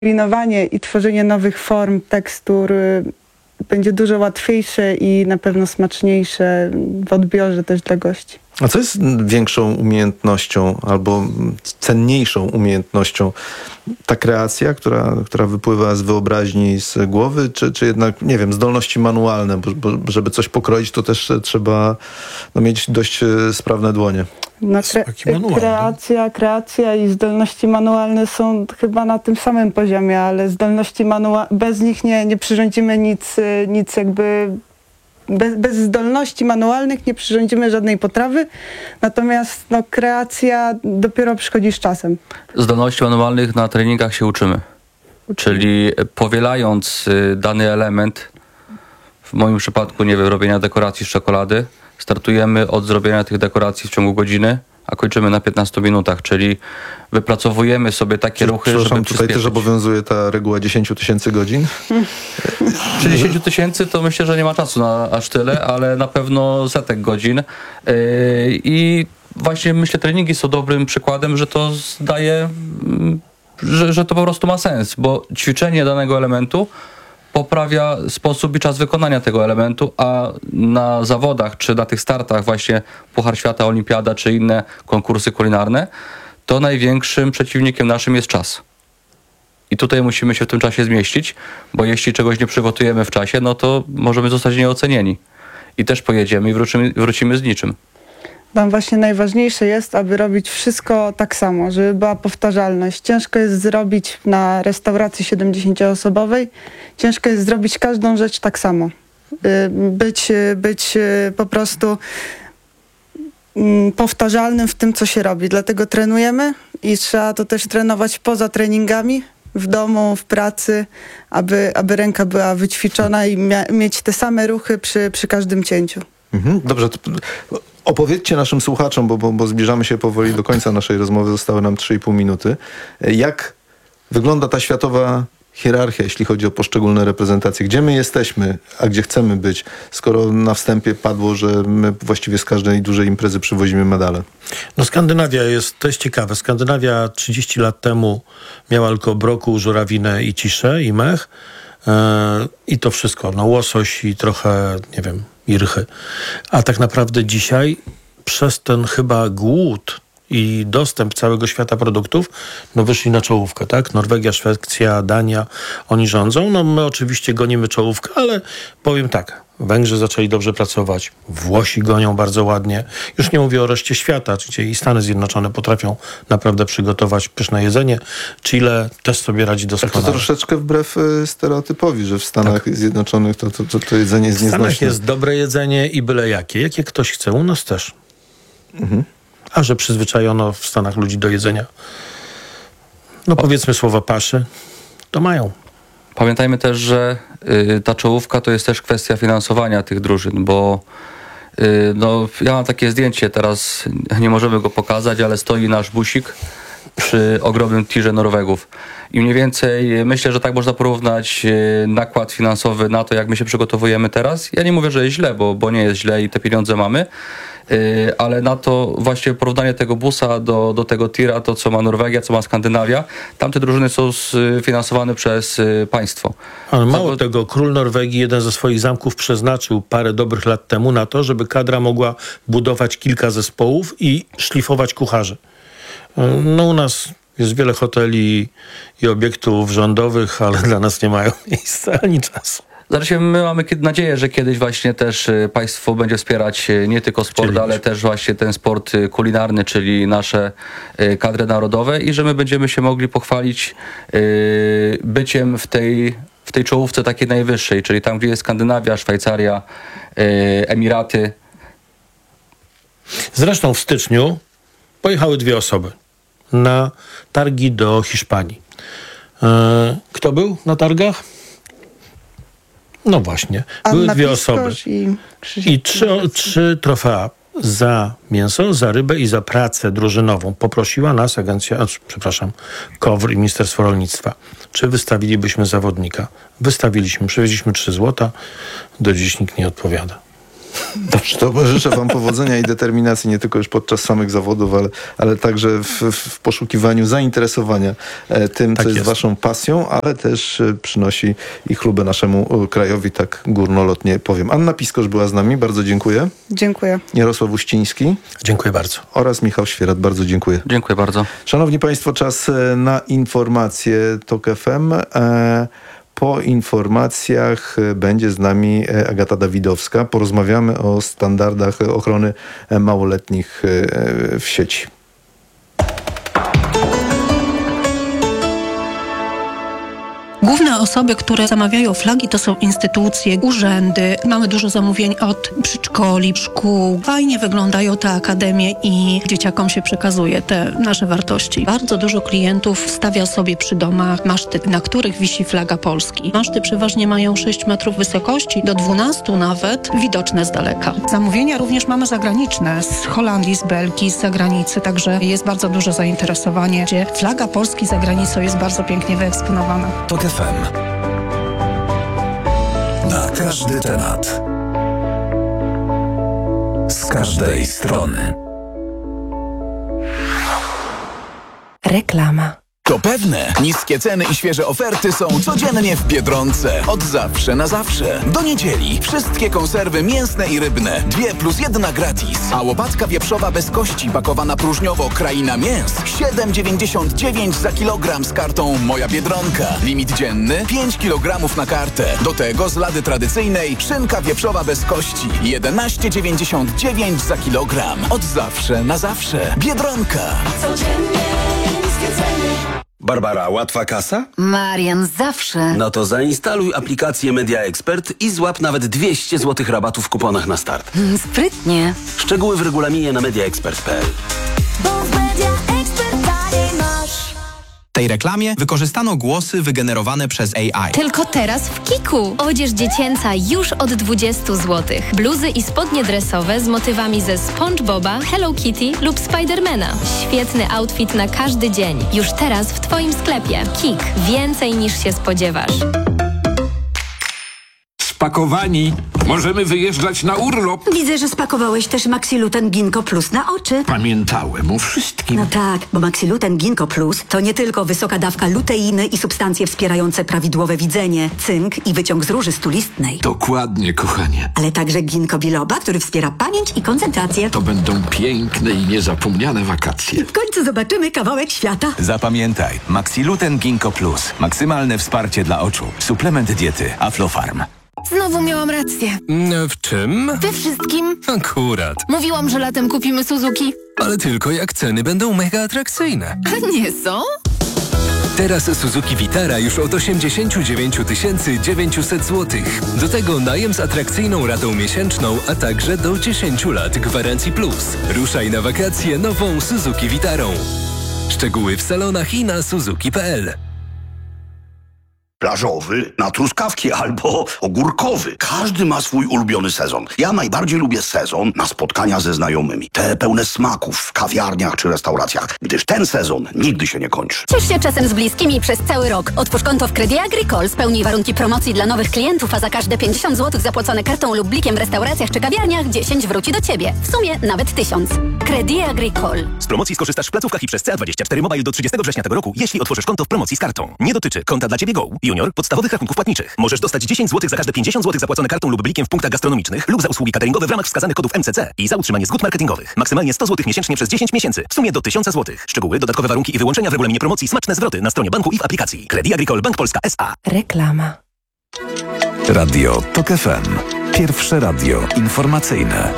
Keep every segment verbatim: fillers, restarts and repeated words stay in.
Kombinowanie i tworzenie nowych form, tekstur y, będzie dużo łatwiejsze i na pewno smaczniejsze w odbiorze też dla gości. A co jest większą umiejętnością albo cenniejszą umiejętnością? Ta kreacja, która, która wypływa z wyobraźni, z głowy, czy, czy jednak, nie wiem, zdolności manualne? Bo, bo żeby coś pokroić, to też trzeba no, mieć dość sprawne dłonie. No, kre- kreacja, kreacja i zdolności manualne są chyba na tym samym poziomie, ale zdolności manua- bez nich nie, nie przyrządzimy nic, nic jakby... Bez, bez zdolności manualnych nie przyrządzimy żadnej potrawy, natomiast no, kreacja dopiero przychodzi z czasem. Zdolności manualnych na treningach się uczymy. Czyli powielając dany element, w moim przypadku, nie wiem, robienia dekoracji z czekolady, startujemy od zrobienia tych dekoracji w ciągu godziny, a kończymy na piętnastu minutach, czyli wypracowujemy sobie takie Czyli, ruchy, żeby tutaj przyspieszyć. też obowiązuje ta reguła dziesięć tysięcy godzin? Przy dziesięciu tysięcy to myślę, że nie ma czasu na aż tyle, ale na pewno setek godzin. Yy, I właśnie myślę, treningi są dobrym przykładem, że to zdaje, że, że to po prostu ma sens, bo ćwiczenie danego elementu poprawia sposób i czas wykonania tego elementu, a na zawodach, czy na tych startach właśnie Puchar Świata, Olimpiada, czy inne konkursy kulinarne, to największym przeciwnikiem naszym jest czas. I tutaj musimy się w tym czasie zmieścić, bo jeśli czegoś nie przygotujemy w czasie, no to możemy zostać nieocenieni. I też pojedziemy i wrócimy, wrócimy z niczym. Tam właśnie najważniejsze jest, aby robić wszystko tak samo, żeby była powtarzalność. Ciężko jest zrobić na restauracji siedemdziesięcioosobowej, ciężko jest zrobić każdą rzecz tak samo. Być, być po prostu powtarzalnym w tym, co się robi. Dlatego trenujemy i trzeba to też trenować poza treningami, w domu, w pracy, aby, aby ręka była wyćwiczona i mia- mieć te same ruchy przy, przy każdym cięciu. Mhm, dobrze, to opowiedzcie naszym słuchaczom, bo, bo, bo zbliżamy się powoli do końca naszej rozmowy, zostały nam trzy i pół minuty. Jak wygląda ta światowa hierarchia, jeśli chodzi o poszczególne reprezentacje? Gdzie my jesteśmy, a gdzie chcemy być, skoro na wstępie padło, że my właściwie z każdej dużej imprezy przywozimy medale? No Skandynawia jest, to jest ciekawe. Skandynawia trzydzieści lat temu miała tylko brokuł, żurawinę i ciszę i mech. Yy, I to wszystko. No łosoś i trochę, nie wiem, i rychy. A tak naprawdę dzisiaj przez ten chyba głód i dostęp całego świata produktów, no wyszli na czołówkę, tak? Norwegia, Szwecja, Dania, oni rządzą. No my oczywiście gonimy czołówkę, ale powiem tak, Węgrzy zaczęli dobrze pracować, Włosi gonią bardzo ładnie. Już nie mówię o reszcie świata, czyli i Stany Zjednoczone potrafią naprawdę przygotować pyszne jedzenie. Chile też sobie radzi doskonale. To troszeczkę wbrew y, stereotypowi, że w Stanach tak. Zjednoczonych to, to, to, to jedzenie jest nieznośne. W Stanach jest dobre jedzenie i byle jakie. Jakie ktoś chce, u nas też. Mhm. A że przyzwyczajono w Stanach ludzi do jedzenia, no powiedzmy słowa paszy, to mają. Pamiętajmy też, że y, ta czołówka to jest też kwestia finansowania tych drużyn, bo y, no, ja mam takie zdjęcie, teraz nie możemy go pokazać, ale stoi nasz busik przy ogromnym tirze Norwegów. I mniej więcej myślę, że tak można porównać y, nakład finansowy na to, jak my się przygotowujemy teraz. Ja nie mówię, że jest źle, bo, bo nie jest źle i te pieniądze mamy, y, ale na to właśnie porównanie tego busa do, do tego tira, to co ma Norwegia, co ma Skandynawia, tamte drużyny są sfinansowane przez y, państwo. Ale mało tego, król Norwegii jeden ze swoich zamków przeznaczył parę dobrych lat temu na to, żeby kadra mogła budować kilka zespołów i szlifować kucharzy. No u nas jest wiele hoteli i obiektów rządowych, ale dla nas nie mają miejsca ani czasu. Znaczy, my mamy nadzieję, że kiedyś właśnie też państwo będzie wspierać nie tylko sport, ale też właśnie ten sport kulinarny, czyli nasze kadry narodowe i że my będziemy się mogli pochwalić byciem w tej, w tej czołówce takiej najwyższej, czyli tam, gdzie jest Skandynawia, Szwajcaria, Emiraty. Zresztą w styczniu pojechały dwie osoby na targi do Hiszpanii. Kto był na targach? No właśnie, były Anna dwie Piskosz osoby i, i trzy, trzy trofea za mięso, za rybę i za pracę drużynową. Poprosiła nas agencja, a, przepraszam, KOWR i Ministerstwo Rolnictwa, czy wystawilibyśmy zawodnika. Wystawiliśmy, przywieźliśmy trzy złota, do dziś nikt nie odpowiada. Dobrze, to życzę wam powodzenia i determinacji nie tylko już podczas samych zawodów, ale, ale także w, w poszukiwaniu zainteresowania tym, Tak co jest, jest waszą pasją, ale też przynosi i chlubę naszemu krajowi, tak górnolotnie powiem. Anna Piskosz była z nami, bardzo dziękuję. Dziękuję. Jarosław Uściński. Dziękuję bardzo. Oraz Michał Świerat, bardzo dziękuję. Dziękuję bardzo. Szanowni Państwo, czas na informacje TOK F M. Po informacjach będzie z nami Agata Dawidowska. Porozmawiamy o standardach ochrony małoletnich w sieci. Główne osoby, które zamawiają flagi, to są instytucje, urzędy. Mamy dużo zamówień od przedszkoli, szkół. Fajnie wyglądają te akademie i dzieciakom się przekazuje te nasze wartości. Bardzo dużo klientów stawia sobie przy domach maszty, na których wisi flaga Polski. Maszty przeważnie mają sześć metrów wysokości, do dwunastu nawet, widoczne z daleka. Zamówienia również mamy zagraniczne, z Holandii, z Belgii, z zagranicy, także jest bardzo duże zainteresowanie, gdzie flaga Polski za granicą jest bardzo pięknie wyeksponowana. TOK F M. Na każdy temat. Z każdej strony. Reklama. To pewne. Niskie ceny i świeże oferty są codziennie w Biedronce. Od zawsze na zawsze. Do niedzieli. Wszystkie konserwy mięsne i rybne. Dwie plus jedna gratis. A łopatka wieprzowa bez kości pakowana próżniowo Kraina Mięs. siedem dziewięćdziesiąt dziewięć za kilogram z kartą Moja Biedronka. Limit dzienny pięć kilogramów na kartę. Do tego z lady tradycyjnej szynka wieprzowa bez kości. jedenaście dziewięćdziesiąt dziewięć za kilogram. Od zawsze na zawsze. Biedronka. Codziennie niskie ceny. Barbara, łatwa kasa? Marian, zawsze. No to zainstaluj aplikację Media Expert i złap nawet dwieście złotych rabatu w kuponach na start. Hmm, sprytnie. Szczegóły w regulaminie na mediaexpert kropka p l. Bo w Media Expert taniej masz. W tej reklamie wykorzystano głosy wygenerowane przez A I. Tylko teraz w Kiku. Odzież dziecięca już od dwudziestu złotych. Bluzy i spodnie dresowe z motywami ze SpongeBoba, Hello Kitty lub Spidermana. Świetny outfit na każdy dzień. Już teraz w Twoim sklepie. Kik. Więcej niż się spodziewasz. Spakowani. Możemy wyjeżdżać na urlop. Widzę, że spakowałeś też Maxiluten Ginkgo Plus na oczy. Pamiętałem o wszystkim. No tak, bo Maxiluten Ginkgo Plus to nie tylko wysoka dawka luteiny i substancje wspierające prawidłowe widzenie, cynk i wyciąg z róży stulistnej. Dokładnie, kochanie. Ale także ginkgo biloba, który wspiera pamięć i koncentrację. To będą piękne i niezapomniane wakacje. W końcu zobaczymy kawałek świata. Zapamiętaj, Maxiluten Ginkgo Plus. Maksymalne wsparcie dla oczu. Suplement diety Aflofarm. Znowu miałam rację. W czym? We wszystkim. Akurat. Mówiłam, że latem kupimy Suzuki. Ale tylko jak ceny będą mega atrakcyjne. Nie są? Teraz Suzuki Vitara już od osiemdziesiąt dziewięć tysięcy dziewięćset złotych. Do tego najem z atrakcyjną ratą miesięczną, a także do dziesięciu lat gwarancji plus. Ruszaj na wakacje nową Suzuki Vitarą. Szczegóły w salonach i na suzuki kropka p l. Plażowy na truskawki albo ogórkowy. Każdy ma swój ulubiony sezon. Ja najbardziej lubię sezon na spotkania ze znajomymi. Te pełne smaków w kawiarniach czy restauracjach, gdyż ten sezon nigdy się nie kończy. Ciesz się czasem z bliskimi przez cały rok. Otwórz konto w Credit Agricole, spełnij warunki promocji dla nowych klientów, a za każde pięćdziesiąt złotych zapłacone kartą lub blikiem w restauracjach czy kawiarniach dziesięć wróci do Ciebie. W sumie nawet tysiąc. Credit Agricole. Z promocji skorzystasz w placówkach i przez C A dwadzieścia cztery Mobile do trzydziestego września tego roku, jeśli otworzysz konto w promocji z kartą. Nie dotyczy konta dla Ciebie Go, Junior, podstawowych rachunków płatniczych. Możesz dostać dziesięć złotych za każde pięćdziesiąt złotych zapłacone kartą lub blikiem w punktach gastronomicznych lub za usługi cateringowe w ramach wskazanych kodów M C C i za utrzymanie zgód marketingowych. Maksymalnie sto złotych miesięcznie przez dziesięć miesięcy. W sumie do tysiąc złotych. Szczegóły, dodatkowe warunki i wyłączenia w regulaminie promocji, smaczne zwroty na stronie banku i w aplikacji. Credit Agricole Bank Polska S A. Reklama. Radio TOK F M. Pierwsze radio informacyjne.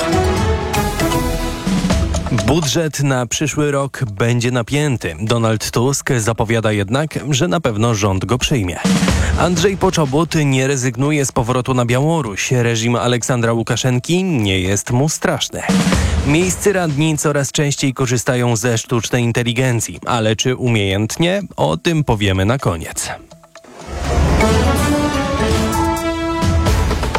Budżet na przyszły rok będzie napięty. Donald Tusk zapowiada jednak, że na pewno rząd go przyjmie. Andrzej Poczobut nie rezygnuje z powrotu na Białoruś. Reżim Aleksandra Łukaszenki nie jest mu straszny. Miejscy radni coraz częściej korzystają ze sztucznej inteligencji, ale czy umiejętnie? O tym powiemy na koniec.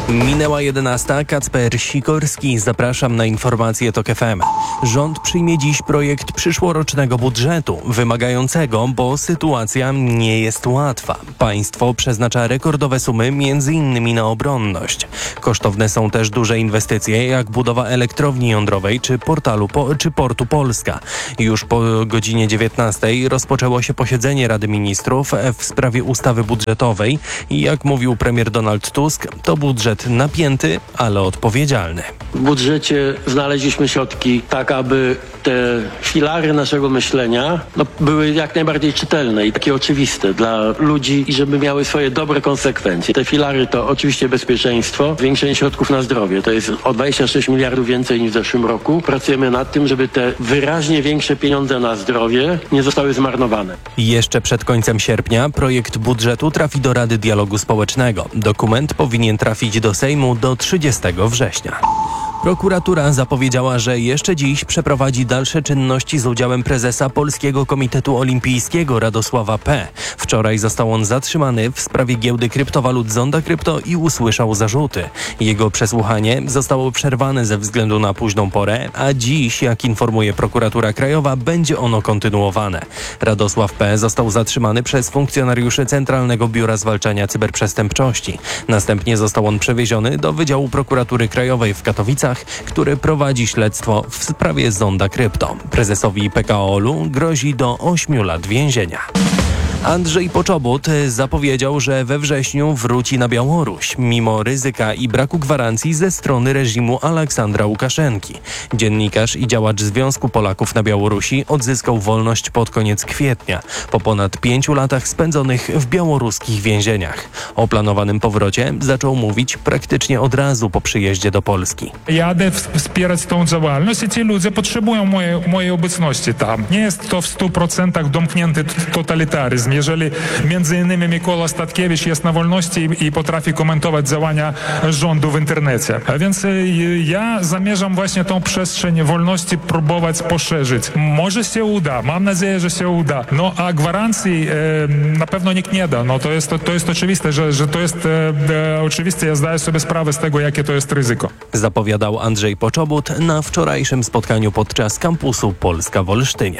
Minęła jedenasta. Kacper Sikorski. Zapraszam na informacje TOK F M. Rząd przyjmie dziś projekt przyszłorocznego budżetu, wymagającego, bo sytuacja nie jest łatwa. Państwo przeznacza rekordowe sumy, między innymi na obronność. Kosztowne są też duże inwestycje, jak budowa elektrowni jądrowej czy portalu po, czy Portu Polska. Już po godzinie dziewiętnastej rozpoczęło się posiedzenie Rady Ministrów w sprawie ustawy budżetowej i jak mówił premier Donald Tusk, to budżet napięty, ale odpowiedzialny. W budżecie znaleźliśmy środki tak, aby te filary naszego myślenia no, były jak najbardziej czytelne i takie oczywiste dla ludzi i żeby miały swoje dobre konsekwencje. Te filary to oczywiście bezpieczeństwo, zwiększenie środków na zdrowie. To jest o dwadzieścia sześć miliardów więcej niż w zeszłym roku. Pracujemy nad tym, żeby te wyraźnie większe pieniądze na zdrowie nie zostały zmarnowane. Jeszcze przed końcem sierpnia projekt budżetu trafi do Rady Dialogu Społecznego. Dokument powinien trafić do Sejmu do trzydziestego września. Prokuratura zapowiedziała, że jeszcze dziś przeprowadzi dalsze czynności z udziałem prezesa Polskiego Komitetu Olimpijskiego Radosława P. Wczoraj został on zatrzymany w sprawie giełdy kryptowalut Zonda Krypto i usłyszał zarzuty. Jego przesłuchanie zostało przerwane ze względu na późną porę, a dziś, jak informuje prokuratura krajowa, będzie ono kontynuowane. Radosław P. został zatrzymany przez funkcjonariuszy Centralnego Biura Zwalczania Cyberprzestępczości. Następnie został on przewieziony do Wydziału Prokuratury Krajowej w Katowicach, który prowadzi śledztwo w sprawie Zonda Krypto. Prezesowi P K O L-u grozi do ośmiu lat więzienia. Andrzej Poczobut zapowiedział, że we wrześniu wróci na Białoruś, mimo ryzyka i braku gwarancji ze strony reżimu Aleksandra Łukaszenki. Dziennikarz i działacz Związku Polaków na Białorusi odzyskał wolność pod koniec kwietnia, po ponad pięciu latach spędzonych w białoruskich więzieniach. O planowanym powrocie zaczął mówić praktycznie od razu po przyjeździe do Polski. Jadę wspierać tą działalność i ci ludzie potrzebują mojej, mojej obecności tam. Nie jest to w stu procentach domknięty totalitaryzm. Jeżeli między innymi Mikola Statkiewicz jest na wolności i, i potrafi komentować działania rządu w internecie. A więc y, ja zamierzam właśnie tą przestrzeń wolności próbować poszerzyć. Może się uda, mam nadzieję, że się uda. No a gwarancji y, na pewno nikt nie da. No to jest, to, to jest oczywiste, że, że to jest y, y, oczywiste. Ja zdaję sobie sprawę z tego, jakie to jest ryzyko. Zapowiadał Andrzej Poczobut na wczorajszym spotkaniu podczas kampusu Polska w Olsztynie.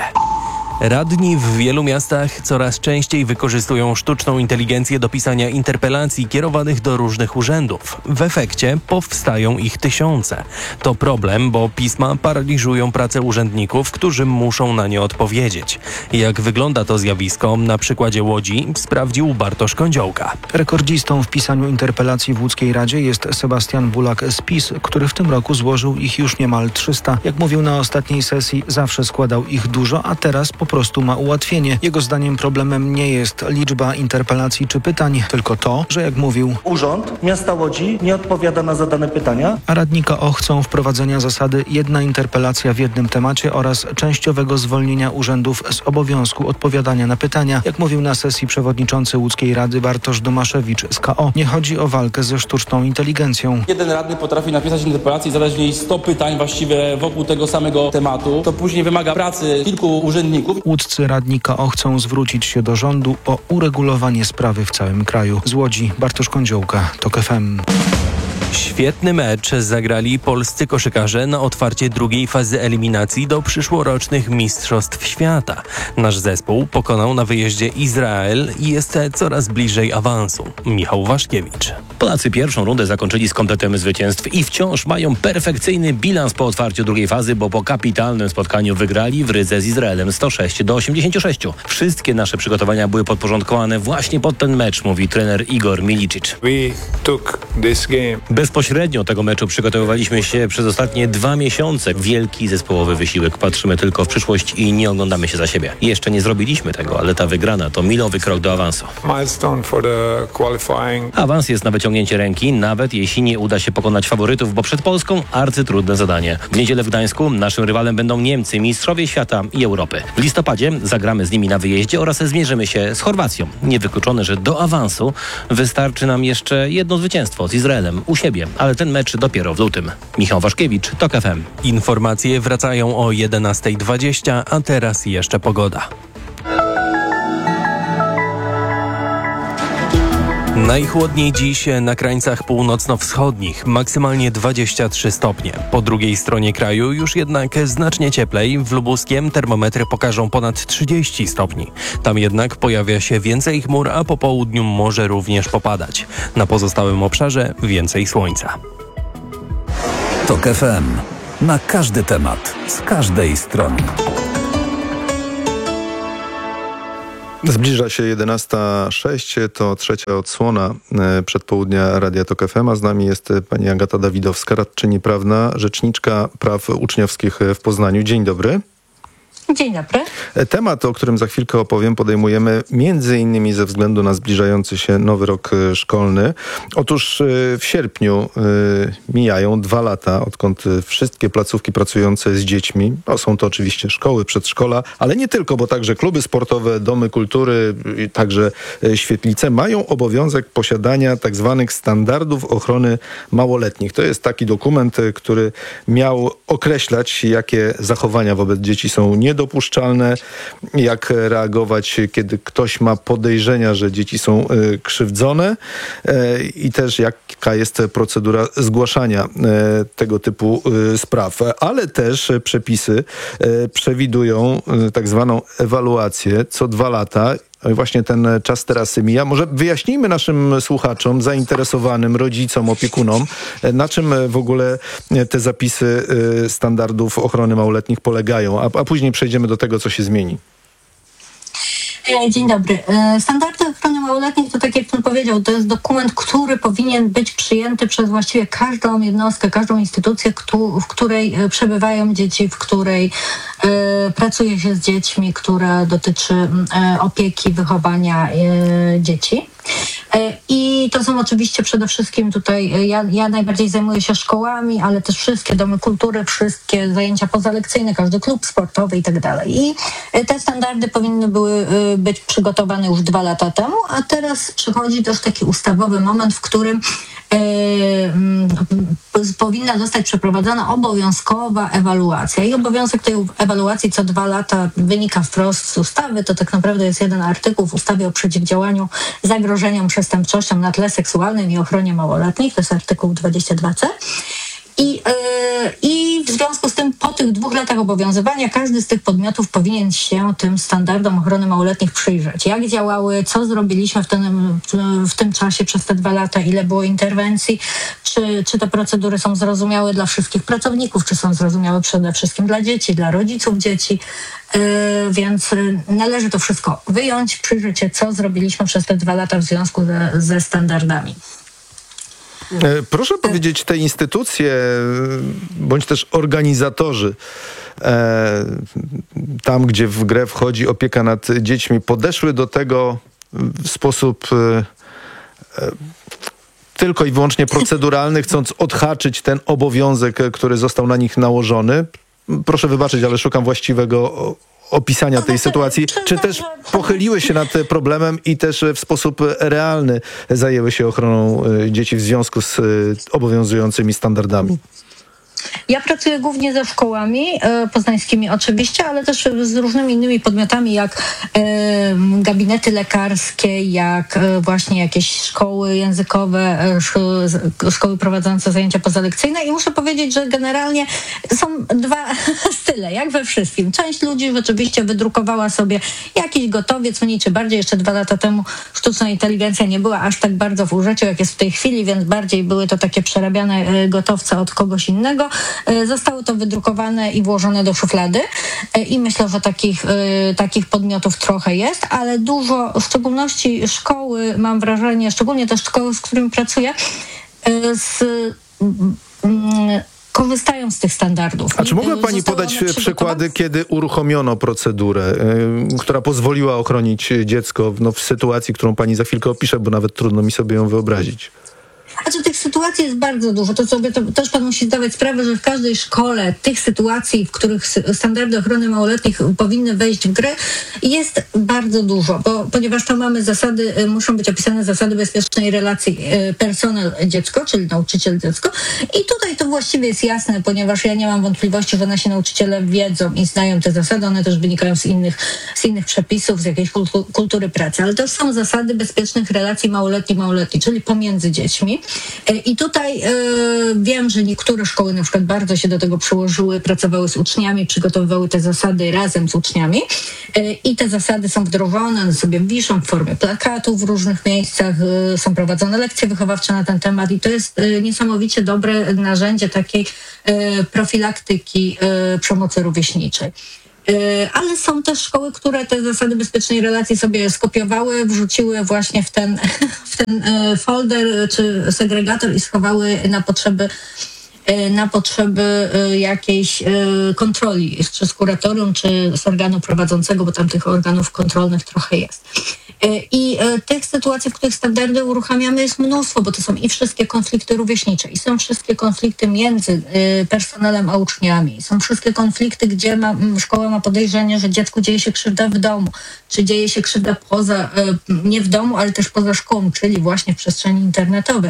Radni w wielu miastach coraz częściej wykorzystują sztuczną inteligencję do pisania interpelacji kierowanych do różnych urzędów. W efekcie powstają ich tysiące. To problem, bo pisma paraliżują pracę urzędników, którzy muszą na nie odpowiedzieć. Jak wygląda to zjawisko, na przykładzie Łodzi sprawdził Bartosz Kądziołka. Rekordzistą w pisaniu interpelacji w łódzkiej Radzie jest Sebastian Bulak z PiS, który w tym roku złożył ich już niemal trzysta. Jak mówił na ostatniej sesji, zawsze składał ich dużo, a teraz po prostu ma ułatwienie. Jego zdaniem problemem nie jest liczba interpelacji czy pytań, tylko to, że jak mówił, Urząd Miasta Łodzi nie odpowiada na zadane pytania. A radni K O chcą wprowadzenia zasady jedna interpelacja w jednym temacie oraz częściowego zwolnienia urzędów z obowiązku odpowiadania na pytania. Jak mówił na sesji przewodniczący łódzkiej Rady Bartosz Domaszewicz z K O, nie chodzi o walkę ze sztuczną inteligencją. Jeden radny potrafi napisać interpelację i zadać w niej sto pytań właściwie wokół tego samego tematu. To później wymaga pracy kilku urzędników. Łódzcy radni K O chcą zwrócić się do rządu o uregulowanie sprawy w całym kraju. Z Łodzi Bartosz Kądziołka, TOK F M. Świetny mecz zagrali polscy koszykarze na otwarcie drugiej fazy eliminacji do przyszłorocznych Mistrzostw Świata. Nasz zespół pokonał na wyjeździe Izrael i jest coraz bliżej awansu. Michał Waszkiewicz. Polacy pierwszą rundę zakończyli z kompletem zwycięstw i wciąż mają perfekcyjny bilans po otwarciu drugiej fazy, bo po kapitalnym spotkaniu wygrali w Rydze z Izraelem sto sześć do osiemdziesięciu sześciu. Wszystkie nasze przygotowania były podporządkowane właśnie pod ten mecz, mówi trener Igor Milicic. We took this game. Bezpośrednio tego meczu przygotowywaliśmy się przez ostatnie dwa miesiące. Wielki zespołowy wysiłek. Patrzymy tylko w przyszłość i nie oglądamy się za siebie. Jeszcze nie zrobiliśmy tego, ale ta wygrana to milowy krok do awansu. Milestone for the qualifying. Awans jest na wyciągnięcie ręki, nawet jeśli nie uda się pokonać faworytów, bo przed Polską arcytrudne zadanie. W niedzielę w Gdańsku naszym rywalem będą Niemcy, mistrzowie świata i Europy. W listopadzie zagramy z nimi na wyjeździe oraz zmierzymy się z Chorwacją. Niewykluczone, że do awansu wystarczy nam jeszcze jedno zwycięstwo z Izraelem u siebie, ale ten mecz dopiero w lutym. Michał Waszkiewicz, TOK F M. Informacje wracają o jedenasta dwadzieścia, a teraz jeszcze pogoda. Najchłodniej dziś na krańcach północno-wschodnich, maksymalnie dwadzieścia trzy stopnie. Po drugiej stronie kraju już jednak znacznie cieplej. W Lubuskiem termometry pokażą ponad trzydzieści stopni. Tam jednak pojawia się więcej chmur, a po południu może również popadać. Na pozostałym obszarze więcej słońca. Tok F M. Na każdy temat, z każdej strony. Zbliża się jedenasta sześć, to trzecia odsłona przedpołudnia Radia Tok F M, a z nami jest pani Agata Dawidowska, radczyni prawna, rzeczniczka praw uczniowskich w Poznaniu. Dzień dobry. Dzień dobry. Temat, o którym za chwilkę opowiem, podejmujemy między innymi ze względu na zbliżający się nowy rok szkolny. Otóż w sierpniu mijają dwa lata, odkąd wszystkie placówki pracujące z dziećmi, no są to oczywiście szkoły, przedszkola, ale nie tylko, bo także kluby sportowe, domy kultury, także świetlice, mają obowiązek posiadania tak zwanych standardów ochrony małoletnich. To jest taki dokument, który miał określać, jakie zachowania wobec dzieci są niedopuszczalne, dopuszczalne, jak reagować, kiedy ktoś ma podejrzenia, że dzieci są y, krzywdzone y, i też jaka jest procedura zgłaszania y, tego typu y, spraw. Ale też przepisy y, przewidują y, tak zwaną ewaluację co dwa lata. Właśnie ten czas teraz mija. Może wyjaśnijmy naszym słuchaczom, zainteresowanym, rodzicom, opiekunom, na czym w ogóle te zapisy standardów ochrony małoletnich polegają, a, a później przejdziemy do tego, co się zmieni. Dzień dobry. Standardy ochrony małoletnich to, tak jak pan powiedział, to jest dokument, który powinien być przyjęty przez właściwie każdą jednostkę, każdą instytucję, w której przebywają dzieci, w której pracuje się z dziećmi, która dotyczy opieki, wychowania dzieci. I to są oczywiście przede wszystkim tutaj, ja, ja najbardziej zajmuję się szkołami, ale też wszystkie domy kultury, wszystkie zajęcia pozalekcyjne, każdy klub sportowy i tak dalej. I te standardy powinny były być przygotowane już dwa lata temu, a teraz przychodzi też taki ustawowy moment, w którym Yy, powinna zostać przeprowadzona obowiązkowa ewaluacja. I obowiązek tej ewaluacji co dwa lata wynika wprost z ustawy. To tak naprawdę jest jeden artykuł w ustawie o przeciwdziałaniu zagrożeniom przestępczością na tle seksualnym i ochronie małoletnich. To jest artykuł dwadzieścia dwa C. I, yy, I w związku z tym po tych dwóch latach obowiązywania każdy z tych podmiotów powinien się tym standardom ochrony małoletnich przyjrzeć. Jak działały, co zrobiliśmy w tym, w tym czasie przez te dwa lata, ile było interwencji, czy, czy te procedury są zrozumiałe dla wszystkich pracowników, czy są zrozumiałe przede wszystkim dla dzieci, dla rodziców dzieci. Yy, więc należy to wszystko wyjąć, przyjrzeć się, co zrobiliśmy przez te dwa lata w związku ze, ze standardami. Proszę powiedzieć, te instytucje, bądź też organizatorzy, e, tam gdzie w grę wchodzi opieka nad dziećmi, podeszły do tego w sposób e, tylko i wyłącznie proceduralny, chcąc odhaczyć ten obowiązek, który został na nich nałożony. Proszę wybaczyć, ale szukam właściwego opisania tej sytuacji. Czy też pochyliły się nad problemem i też w sposób realny zajęły się ochroną dzieci w związku z obowiązującymi standardami? Ja pracuję głównie ze szkołami e, poznańskimi oczywiście, ale też z różnymi innymi podmiotami, jak e, gabinety lekarskie, jak e, właśnie jakieś szkoły językowe, e, szkoły, szkoły prowadzące zajęcia pozalekcyjne i muszę powiedzieć, że generalnie są dwa style, jak we wszystkim. Część ludzi rzeczywiście wydrukowała sobie jakiś gotowiec, mniej czy bardziej. Jeszcze dwa lata temu sztuczna inteligencja nie była aż tak bardzo w użyciu, jak jest w tej chwili, więc bardziej były to takie przerabiane e, gotowce od kogoś innego. Zostało to wydrukowane i włożone do szuflady i myślę, że takich, takich podmiotów trochę jest, ale dużo, w szczególności szkoły, mam wrażenie, szczególnie te szkoły, z którymi pracuję, z, korzystają z tych standardów. A czy mogła Pani podać przykłady, kiedy uruchomiono procedurę, y, która pozwoliła ochronić dziecko no, w sytuacji, którą Pani za chwilkę opisze, bo nawet trudno mi sobie ją wyobrazić? Znaczy, tych sytuacji sytuacji jest bardzo dużo. To sobie to też pan musi zdawać sprawę, że w każdej szkole tych sytuacji, w których standardy ochrony małoletnich powinny wejść w grę, jest bardzo dużo, bo ponieważ tam mamy zasady, muszą być opisane zasady bezpiecznej relacji personel-dziecko, czyli nauczyciel-dziecko. I tutaj to właściwie jest jasne, ponieważ ja nie mam wątpliwości, że nasi nauczyciele wiedzą i znają te zasady. One też wynikają z innych, z innych przepisów, z jakiejś kultu, kultury pracy. Ale to są zasady bezpiecznych relacji małoletni-małoletni, czyli pomiędzy dziećmi. I tutaj e, wiem, że niektóre szkoły na przykład bardzo się do tego przyłożyły, pracowały z uczniami, przygotowywały te zasady razem z uczniami e, i te zasady są wdrożone, one sobie wiszą w formie plakatów w różnych miejscach, e, są prowadzone lekcje wychowawcze na ten temat i to jest e, niesamowicie dobre narzędzie takiej e, profilaktyki e, przemocy rówieśniczej. Ale są też szkoły, które te zasady bezpiecznej relacji sobie skopiowały, wrzuciły właśnie w ten, w ten folder czy segregator i schowały na potrzeby na potrzeby jakiejś kontroli, czy z kuratorium, czy z organu prowadzącego, bo tam tych organów kontrolnych trochę jest. I tych sytuacji, w których standardy uruchamiamy, jest mnóstwo, bo to są i wszystkie konflikty rówieśnicze, i są wszystkie konflikty między personelem a uczniami, są wszystkie konflikty, gdzie ma, szkoła ma podejrzenie, że dziecku dzieje się krzywda w domu, czy dzieje się krzywda poza, nie w domu, ale też poza szkołą, czyli właśnie w przestrzeni internetowej.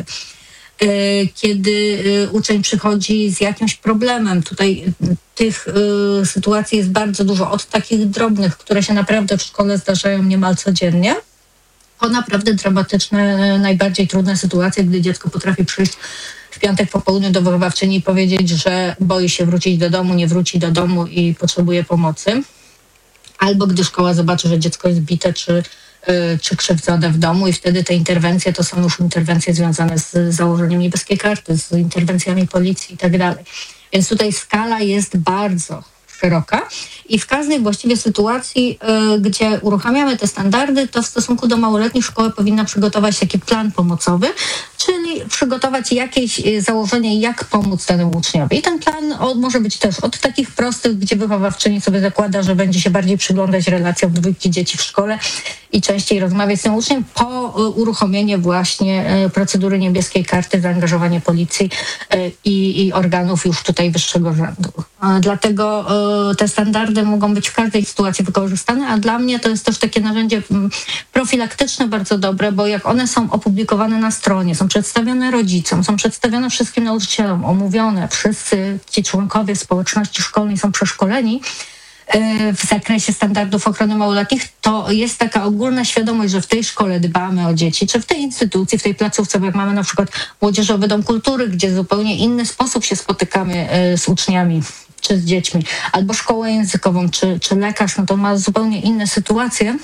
Kiedy uczeń przychodzi z jakimś problemem. Tutaj tych y, sytuacji jest bardzo dużo, od takich drobnych, które się naprawdę w szkole zdarzają niemal codziennie, po naprawdę dramatyczne, najbardziej trudne sytuacje, gdy dziecko potrafi przyjść w piątek po południu do wychowawczyni i powiedzieć, że boi się wrócić do domu, nie wróci do domu i potrzebuje pomocy. Albo gdy szkoła zobaczy, że dziecko jest bite, czy czy krzywdzone w domu i wtedy te interwencje to są już interwencje związane z założeniem niebieskiej karty, z interwencjami policji i tak dalej. Więc tutaj skala jest bardzo szeroka i w każdej właściwie sytuacji, y, gdzie uruchamiamy te standardy, to w stosunku do małoletnich szkoła powinna przygotować taki plan pomocowy, czyli przygotować jakieś założenie, jak pomóc danemu uczniowi. I ten plan od, może być też od takich prostych, gdzie wychowawczyni sobie zakłada, że będzie się bardziej przyglądać relacjom dwójki dzieci w szkole i częściej rozmawiać z tym uczniem, po uruchomienie właśnie procedury niebieskiej karty, zaangażowanie policji i, i organów już tutaj wyższego rzędu. Dlatego te standardy mogą być w każdej sytuacji wykorzystane, a dla mnie to jest też takie narzędzie profilaktyczne bardzo dobre, bo jak one są opublikowane na stronie, są przedstawione rodzicom, są przedstawione wszystkim nauczycielom, omówione, wszyscy ci członkowie społeczności szkolnej są przeszkoleni w zakresie standardów ochrony małoletnich, to jest taka ogólna świadomość, że w tej szkole dbamy o dzieci, czy w tej instytucji, w tej placówce, bo jak mamy na przykład Młodzieżowy Dom Kultury, gdzie w zupełnie inny sposób się spotykamy z uczniami, czy z dziećmi, albo szkołę językową, czy, czy lekarz, no to ma zupełnie inne sytuacje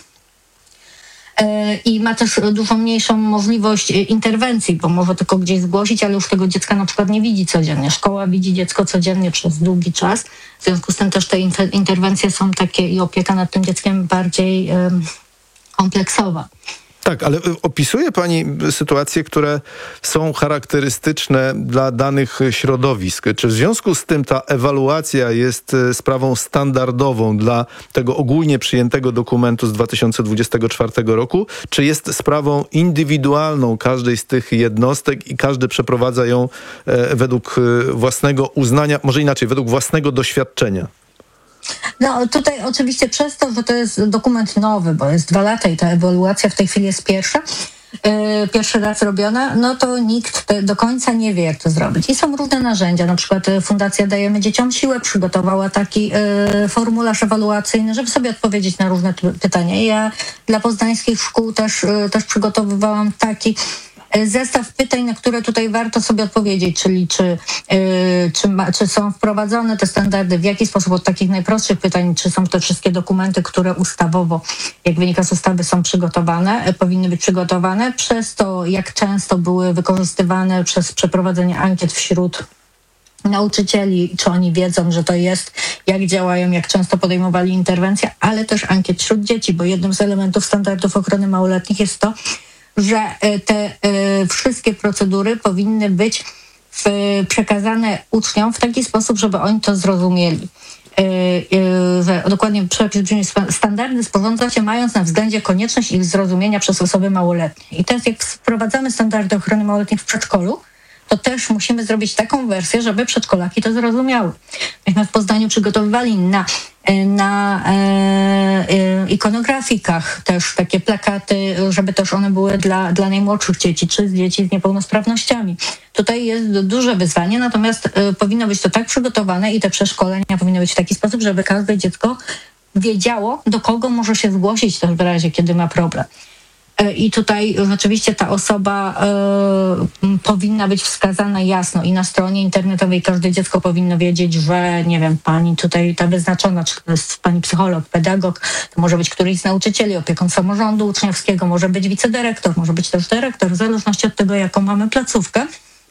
i ma też dużo mniejszą możliwość interwencji, bo może tylko gdzieś zgłosić, ale już tego dziecka na przykład nie widzi codziennie. Szkoła widzi dziecko codziennie przez długi czas, w związku z tym też te inter- interwencje są takie i opieka nad tym dzieckiem bardziej um, kompleksowa. Tak, ale opisuje pani sytuacje, które są charakterystyczne dla danych środowisk. Czy w związku z tym ta ewaluacja jest sprawą standardową dla tego ogólnie przyjętego dokumentu z dwa tysiące dwudziestego czwartego roku, czy jest sprawą indywidualną każdej z tych jednostek i każdy przeprowadza ją według własnego uznania, może inaczej, według własnego doświadczenia? No tutaj oczywiście przez to, że to jest dokument nowy, bo jest dwa lata i ta ewaluacja w tej chwili jest pierwsza, yy, pierwszy raz robiona, no to nikt te, do końca nie wie, jak to zrobić. I są różne narzędzia, na przykład Fundacja Dajemy Dzieciom Siłę przygotowała taki yy, formularz ewaluacyjny, żeby sobie odpowiedzieć na różne pytania. Ja dla poznańskich szkół też, yy, też przygotowywałam taki zestaw pytań, na które tutaj warto sobie odpowiedzieć, czyli czy, yy, czy, ma, czy są wprowadzone te standardy, w jaki sposób, od takich najprostszych pytań, czy są te wszystkie dokumenty, które ustawowo, jak wynika z ustawy, są przygotowane, yy, powinny być przygotowane, przez to, jak często były wykorzystywane przez przeprowadzenie ankiet wśród nauczycieli, czy oni wiedzą, że to jest, jak działają, jak często podejmowali interwencje, ale też ankiet wśród dzieci, bo jednym z elementów standardów ochrony małoletnich jest to, że te y, wszystkie procedury powinny być w, przekazane uczniom w taki sposób, żeby oni to zrozumieli. Y, y, że dokładnie przepis brzmi: standardy sporządza się mając na względzie konieczność ich zrozumienia przez osoby małoletnie. I teraz jak wprowadzamy standardy ochrony małoletnich w przedszkolu, to też musimy zrobić taką wersję, żeby przedszkolaki to zrozumiały. Myśmy w Poznaniu przygotowywali na na e, e, ikonografikach też takie plakaty, żeby też one były dla, dla najmłodszych dzieci, czy z dzieci z niepełnosprawnościami. Tutaj jest duże wyzwanie, natomiast e, powinno być to tak przygotowane i te przeszkolenia powinny być w taki sposób, żeby każde dziecko wiedziało, do kogo może się zgłosić też w razie, kiedy ma problem. I tutaj rzeczywiście ta osoba y, powinna być wskazana jasno i na stronie internetowej każde dziecko powinno wiedzieć, że nie wiem, pani tutaj ta wyznaczona, czy to jest pani psycholog, pedagog, to może być któryś z nauczycieli, opiekun samorządu uczniowskiego, może być wicedyrektor, może być też dyrektor, w zależności od tego, jaką mamy placówkę.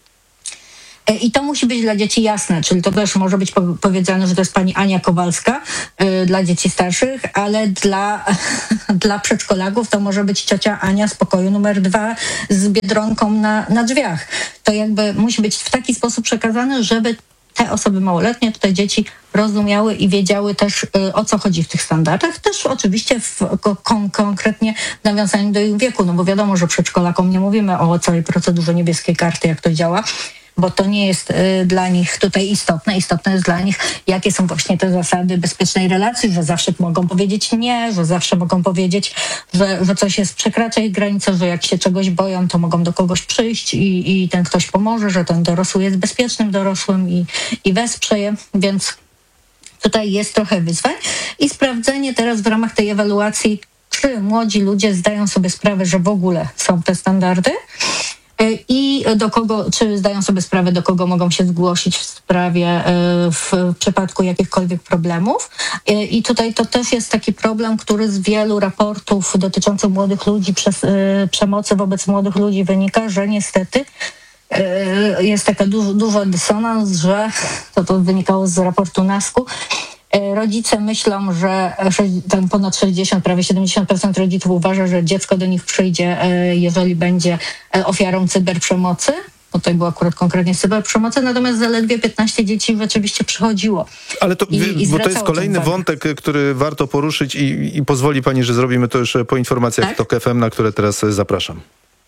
I to musi być dla dzieci jasne, czyli to też może być powiedziane, że to jest pani Ania Kowalska y, dla dzieci starszych, ale dla, dla przedszkolaków to może być ciocia Ania z pokoju numer dwa z Biedronką na, na drzwiach. To jakby musi być w taki sposób przekazane, żeby te osoby małoletnie, tutaj dzieci rozumiały i wiedziały też y, o co chodzi w tych standardach. Też oczywiście w, kon, konkretnie w nawiązaniu do ich wieku, no bo wiadomo, że przedszkolakom nie mówimy o całej procedurze niebieskiej karty, jak to działa, bo to nie jest y, dla nich tutaj istotne. Istotne jest dla nich, jakie są właśnie te zasady bezpiecznej relacji, że zawsze mogą powiedzieć nie, że zawsze mogą powiedzieć, że, że coś jest, przekracza ich granicę, że jak się czegoś boją, to mogą do kogoś przyjść i, i ten ktoś pomoże, że ten dorosły jest bezpiecznym dorosłym i, i wesprze je, więc tutaj jest trochę wyzwań. I sprawdzenie teraz w ramach tej ewaluacji, czy młodzi ludzie zdają sobie sprawę, że w ogóle są te standardy, i do kogo, czy zdają sobie sprawę, do kogo mogą się zgłosić w sprawie, w przypadku jakichkolwiek problemów. I tutaj to też jest taki problem, który z wielu raportów dotyczących młodych ludzi, przez przemocy wobec młodych ludzi wynika, że niestety jest taka dużo, dużo dysonans, że to, to wynikało z raportu nasku. Rodzice myślą, że tam ponad sześćdziesiąt, prawie siedemdziesiąt procent rodziców uważa, że dziecko do nich przyjdzie, jeżeli będzie ofiarą cyberprzemocy. Bo tutaj było akurat konkretnie cyberprzemocy, natomiast zaledwie piętnaście dzieci rzeczywiście przychodziło. Ale to, I, i bo to jest kolejny wątek, który warto poruszyć i, i pozwoli pani, że zrobimy to już po informacjach tak? w TOK F M, na które teraz zapraszam.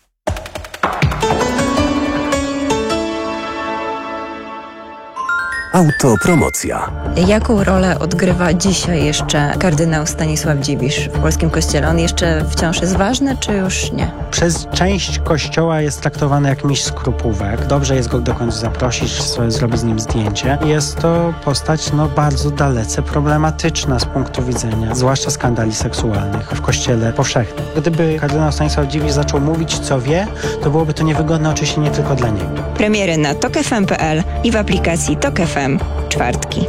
Autopromocja. Jaką rolę odgrywa dzisiaj jeszcze kardynał Stanisław Dziwisz w polskim kościele? On jeszcze wciąż jest ważny, czy już nie? Przez część kościoła jest traktowany jak mistrz skrupówek. Dobrze jest go dokądś zaprosić, sobie zrobić z nim zdjęcie. Jest to postać no, bardzo dalece problematyczna z punktu widzenia, zwłaszcza skandali seksualnych w kościele powszechnym. Gdyby kardynał Stanisław Dziwisz zaczął mówić, co wie, to byłoby to niewygodne oczywiście nie tylko dla niego. Premiery na tok f m kropka p l i w aplikacji Tok F M. Czwartki.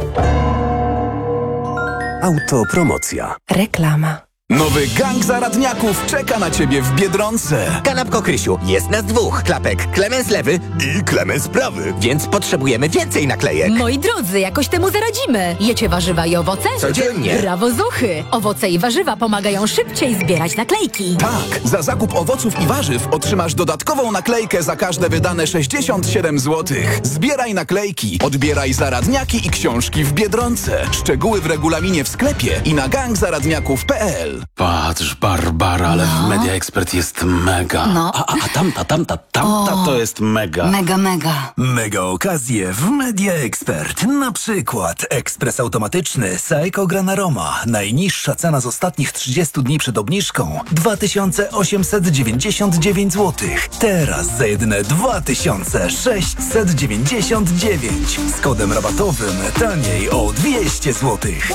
Autopromocja. Reklama. Nowy gang zaradniaków czeka na ciebie w Biedronce. Kanapko Krysiu, jest nas dwóch. Klapek Klemens lewy i Klemens prawy. Więc potrzebujemy więcej naklejek. Moi drodzy, jakoś temu zaradzimy. Jecie warzywa i owoce? Codziennie. Brawo Zuchy. Owoce i warzywa pomagają szybciej zbierać naklejki. Tak, za zakup owoców i warzyw otrzymasz dodatkową naklejkę za każde wydane sześćdziesiąt siedem złotych. Zbieraj naklejki, odbieraj zaradniaki i książki w Biedronce. Szczegóły w regulaminie w sklepie i na gang zaradniaków kropka p l. Patrz, Barbara, ale no. w Media Expert jest mega. No. A, a, a tamta, tamta, tamta o, to jest mega. Mega, mega. Mega okazje w Media Expert. Na przykład ekspres automatyczny Saeco Granaroma. Najniższa cena z ostatnich trzydziestu dni przed obniżką dwa tysiące osiemset dziewięćdziesiąt dziewięć złotych. Teraz za jedyne dwa tysiące sześćset dziewięćdziesiąt dziewięć. Z kodem rabatowym taniej o dwieście złotych.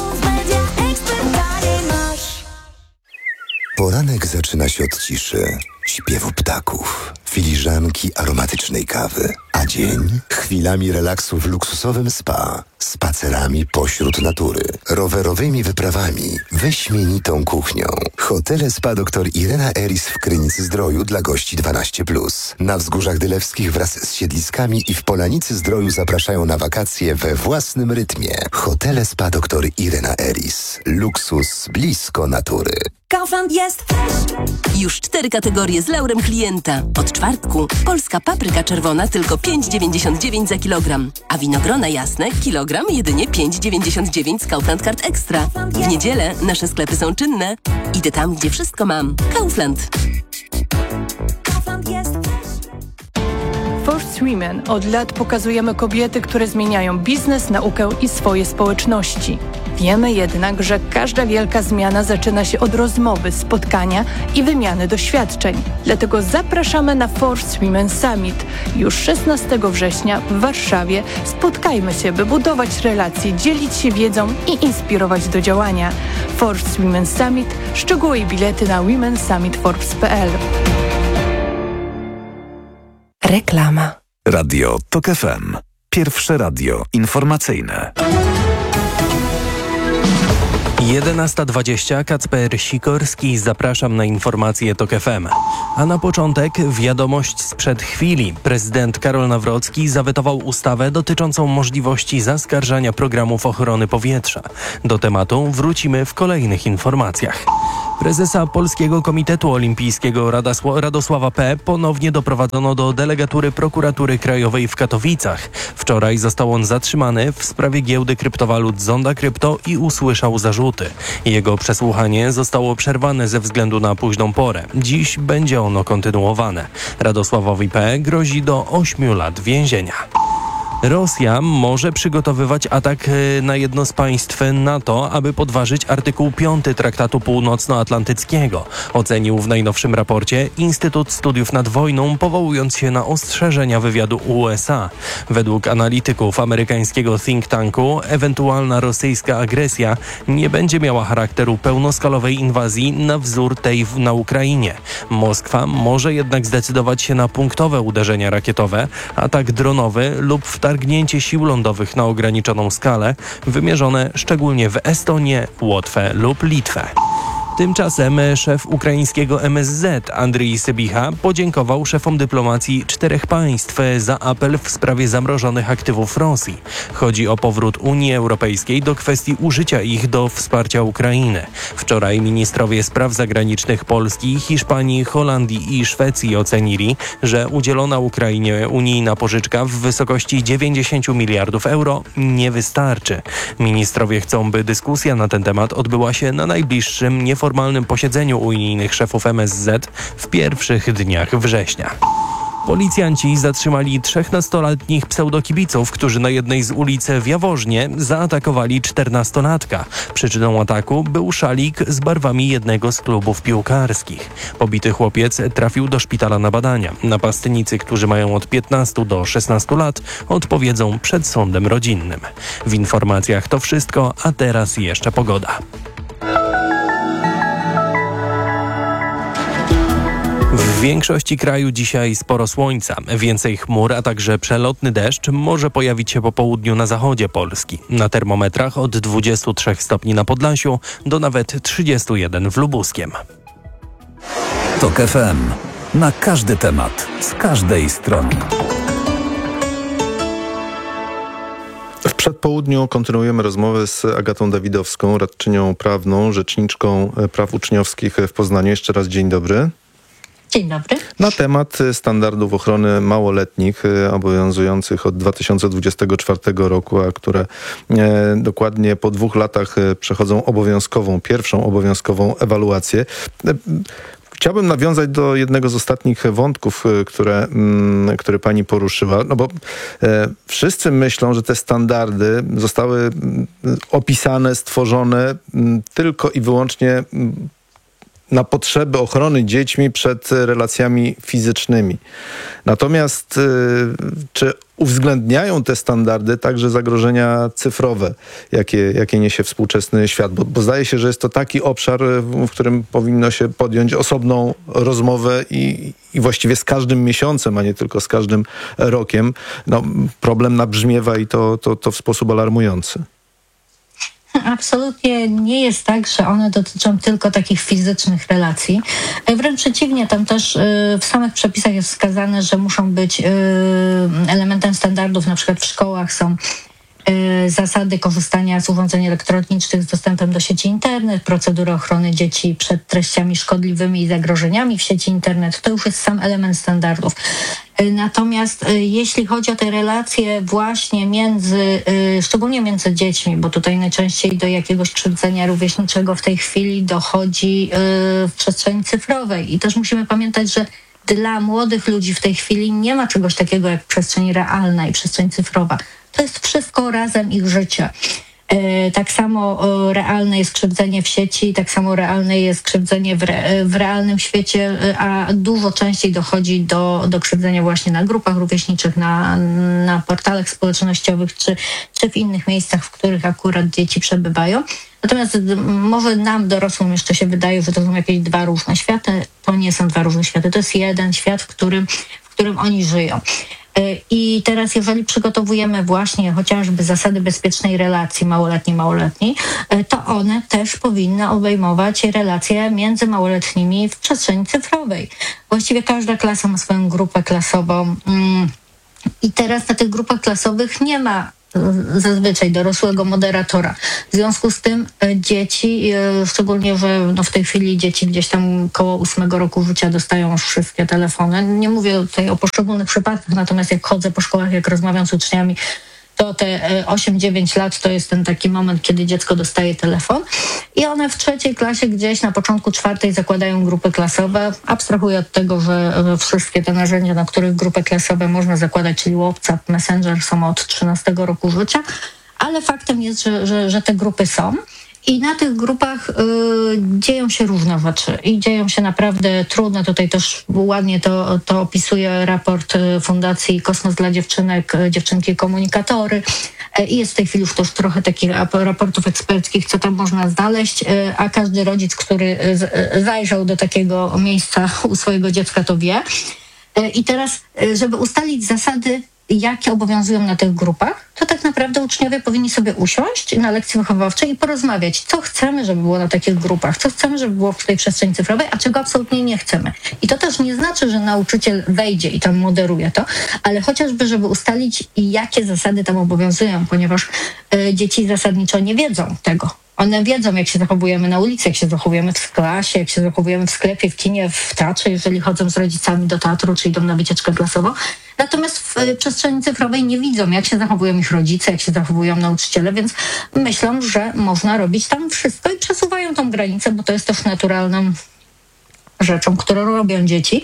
Poranek zaczyna się od ciszy, śpiewu ptaków, filiżanki aromatycznej kawy, a dzień chwilami relaksu w luksusowym spa, spacerami pośród natury, rowerowymi wyprawami, wyśmienitą kuchnią. Hotele Spa dr Irena Eris w Krynicy-Zdroju dla gości dwanaście plus. Na Wzgórzach Dylewskich wraz z siedliskami i w Polanicy-Zdroju zapraszają na wakacje we własnym rytmie. Hotele Spa dr Irena Eris. Luksus blisko natury. Kaufland jest już cztery kategorie z laurem klienta. Od czwartku polska papryka czerwona tylko pięć dziewięćdziesiąt dziewięć za kilogram, a winogrona jasne kilogram jedynie pięć dziewięćdziesiąt dziewięć z Kaufland Card Extra. W niedzielę nasze sklepy są czynne. Idę tam, gdzie wszystko mam. Kaufland. Fourth Force Women od lat pokazujemy kobiety, które zmieniają biznes, naukę i swoje społeczności. Wiemy jednak, że każda wielka zmiana zaczyna się od rozmowy, spotkania i wymiany doświadczeń. Dlatego zapraszamy na Force Women Summit. Już szesnastego września w Warszawie spotkajmy się, by budować relacje, dzielić się wiedzą i inspirować do działania. Force Women Summit. Szczegóły i bilety na women summit forbes kropka p l. Reklama. Radio Tok F M. Pierwsze radio informacyjne. jedenasta dwadzieścia, Kacper Sikorski, zapraszam na informacje Tok F M. A na początek wiadomość sprzed chwili. Prezydent Karol Nawrocki zawetował ustawę dotyczącą możliwości zaskarżania programów ochrony powietrza. Do tematu wrócimy w kolejnych informacjach. Prezesa Polskiego Komitetu Olimpijskiego Radosława P. ponownie doprowadzono do delegatury Prokuratury Krajowej w Katowicach. Wczoraj został on zatrzymany w sprawie giełdy kryptowalut Zonda Krypto i usłyszał zarzuty. Jego przesłuchanie zostało przerwane ze względu na późną porę. Dziś będzie ono kontynuowane. Radosławowi P. grozi do ośmiu lat więzienia. Rosja może przygotowywać atak na jedno z państw NATO, aby podważyć artykuł piąty Traktatu Północnoatlantyckiego. Ocenił w najnowszym raporcie Instytut Studiów nad Wojną, powołując się na ostrzeżenia wywiadu U S A. Według analityków amerykańskiego think tanku ewentualna rosyjska agresja nie będzie miała charakteru pełnoskalowej inwazji na wzór tej na Ukrainie. Moskwa może jednak zdecydować się na punktowe uderzenia rakietowe, atak dronowy lub wtargnięcie Targnięcie sił lądowych na ograniczoną skalę, wymierzone szczególnie w Estonię, Łotwę lub Litwę. Tymczasem szef ukraińskiego M S Z Andrii Sybicha podziękował szefom dyplomacji czterech państw za apel w sprawie zamrożonych aktywów Rosji. Chodzi o powrót Unii Europejskiej do kwestii użycia ich do wsparcia Ukrainy. Wczoraj ministrowie spraw zagranicznych Polski, Hiszpanii, Holandii i Szwecji ocenili, że udzielona Ukrainie unijna pożyczka w wysokości dziewięćdziesiąt miliardów euro nie wystarczy. Ministrowie chcą, by dyskusja na ten temat odbyła się na najbliższym nieformalnym formalnym posiedzeniu unijnych szefów M S Z w pierwszych dniach września. Policjanci zatrzymali trzech nastoletnich pseudokibiców, którzy na jednej z ulic w Jaworznie zaatakowali czternastolatka. Przyczyną ataku był szalik z barwami jednego z klubów piłkarskich. Pobity chłopiec trafił do szpitala na badania. Napastnicy, którzy mają od piętnastu do szesnastu lat, odpowiedzą przed sądem rodzinnym. W informacjach to wszystko, a teraz jeszcze pogoda. W większości kraju dzisiaj sporo słońca, więcej chmur, a także przelotny deszcz może pojawić się po południu na zachodzie Polski. Na termometrach od dwudziestu trzech stopni na Podlasiu do nawet trzydziestu jeden w Lubuskiem. Tok F M. Na każdy temat, z każdej strony. W przedpołudniu kontynuujemy rozmowę z Agatą Dawidowską, radczynią prawną, rzeczniczką praw uczniowskich w Poznaniu. Jeszcze raz dzień dobry. Dzień dobry. Na temat standardów ochrony małoletnich obowiązujących od dwa tysiące dwudziestego czwartego roku, a które e, dokładnie po dwóch latach przechodzą obowiązkową, pierwszą obowiązkową ewaluację. E, Chciałbym nawiązać do jednego z ostatnich wątków, które, które pani poruszyła, no bo e, wszyscy myślą, że te standardy zostały opisane, stworzone m, tylko i wyłącznie m, na potrzeby ochrony dziećmi przed relacjami fizycznymi. Natomiast y, czy uwzględniają te standardy także zagrożenia cyfrowe, jakie, jakie niesie współczesny świat? Bo, bo zdaje się, że jest to taki obszar, w którym powinno się podjąć osobną rozmowę i, i właściwie z każdym miesiącem, a nie tylko z każdym rokiem. No, problem nabrzmiewa i to, to, to w sposób alarmujący. Absolutnie nie jest tak, że one dotyczą tylko takich fizycznych relacji. Wręcz przeciwnie, tam też w samych przepisach jest wskazane, że muszą być elementem standardów, na przykład w szkołach są zasady korzystania z urządzeń elektronicznych z dostępem do sieci internet, procedury ochrony dzieci przed treściami szkodliwymi i zagrożeniami w sieci internet. To już jest sam element standardów. Natomiast jeśli chodzi o te relacje właśnie między, szczególnie między dziećmi, bo tutaj najczęściej do jakiegoś krzywdzenia rówieśniczego w tej chwili dochodzi w przestrzeni cyfrowej. I też musimy pamiętać, że dla młodych ludzi w tej chwili nie ma czegoś takiego jak przestrzeń realna i przestrzeń cyfrowa. To jest wszystko razem ich życie. Tak samo realne jest krzywdzenie w sieci, tak samo realne jest krzywdzenie w, re, w realnym świecie, a dużo częściej dochodzi do, do krzywdzenia właśnie na grupach rówieśniczych, na, na portalach społecznościowych czy, czy w innych miejscach, w których akurat dzieci przebywają. Natomiast może nam, dorosłym, jeszcze się wydaje, że to są jakieś dwa różne światy. To nie są dwa różne światy, to jest jeden świat, w którym, w którym oni żyją. I teraz, jeżeli przygotowujemy właśnie chociażby zasady bezpiecznej relacji małoletni-małoletni, to one też powinny obejmować relacje między małoletnimi w przestrzeni cyfrowej. Właściwie każda klasa ma swoją grupę klasową i teraz na tych grupach klasowych nie ma zazwyczaj dorosłego moderatora. W związku z tym dzieci, szczególnie, że no w tej chwili dzieci gdzieś tam koło ósmego roku życia dostają już wszystkie telefony. Nie mówię tutaj o poszczególnych przypadkach, natomiast jak chodzę po szkołach, jak rozmawiam z uczniami, to te osiem dziewięć lat to jest ten taki moment, kiedy dziecko dostaje telefon i one w trzeciej klasie gdzieś na początku czwartej zakładają grupy klasowe. Abstrahuję od tego, że wszystkie te narzędzia, na których grupy klasowe można zakładać, czyli WhatsApp, Messenger, są od trzynastego roku życia, ale faktem jest, że, że, że te grupy są. I na tych grupach y, dzieją się różne rzeczy i dzieją się naprawdę trudne. Tutaj też ładnie to, to opisuje raport Fundacji Kosmos dla Dziewczynek, Dziewczynki Komunikatory. I jest w tej chwili już też trochę takich raportów eksperckich, co tam można znaleźć, a każdy rodzic, który zajrzał do takiego miejsca u swojego dziecka, to wie. I teraz, żeby ustalić zasady, jakie obowiązują na tych grupach, to tak naprawdę uczniowie powinni sobie usiąść na lekcji wychowawczej i porozmawiać, co chcemy, żeby było na takich grupach, co chcemy, żeby było w tej przestrzeni cyfrowej, a czego absolutnie nie chcemy. I to też nie znaczy, że nauczyciel wejdzie i tam moderuje to, ale chociażby, żeby ustalić, jakie zasady tam obowiązują, ponieważ y, dzieci zasadniczo nie wiedzą tego. One wiedzą, jak się zachowujemy na ulicy, jak się zachowujemy w klasie, jak się zachowujemy w sklepie, w kinie, w teatrze, jeżeli chodzą z rodzicami do teatru, czy idą na wycieczkę klasową. Natomiast w przestrzeni cyfrowej nie widzą, jak się zachowują ich rodzice, jak się zachowują nauczyciele, więc myślą, że można robić tam wszystko i przesuwają tą granicę, bo to jest też naturalną rzeczą, którą robią dzieci.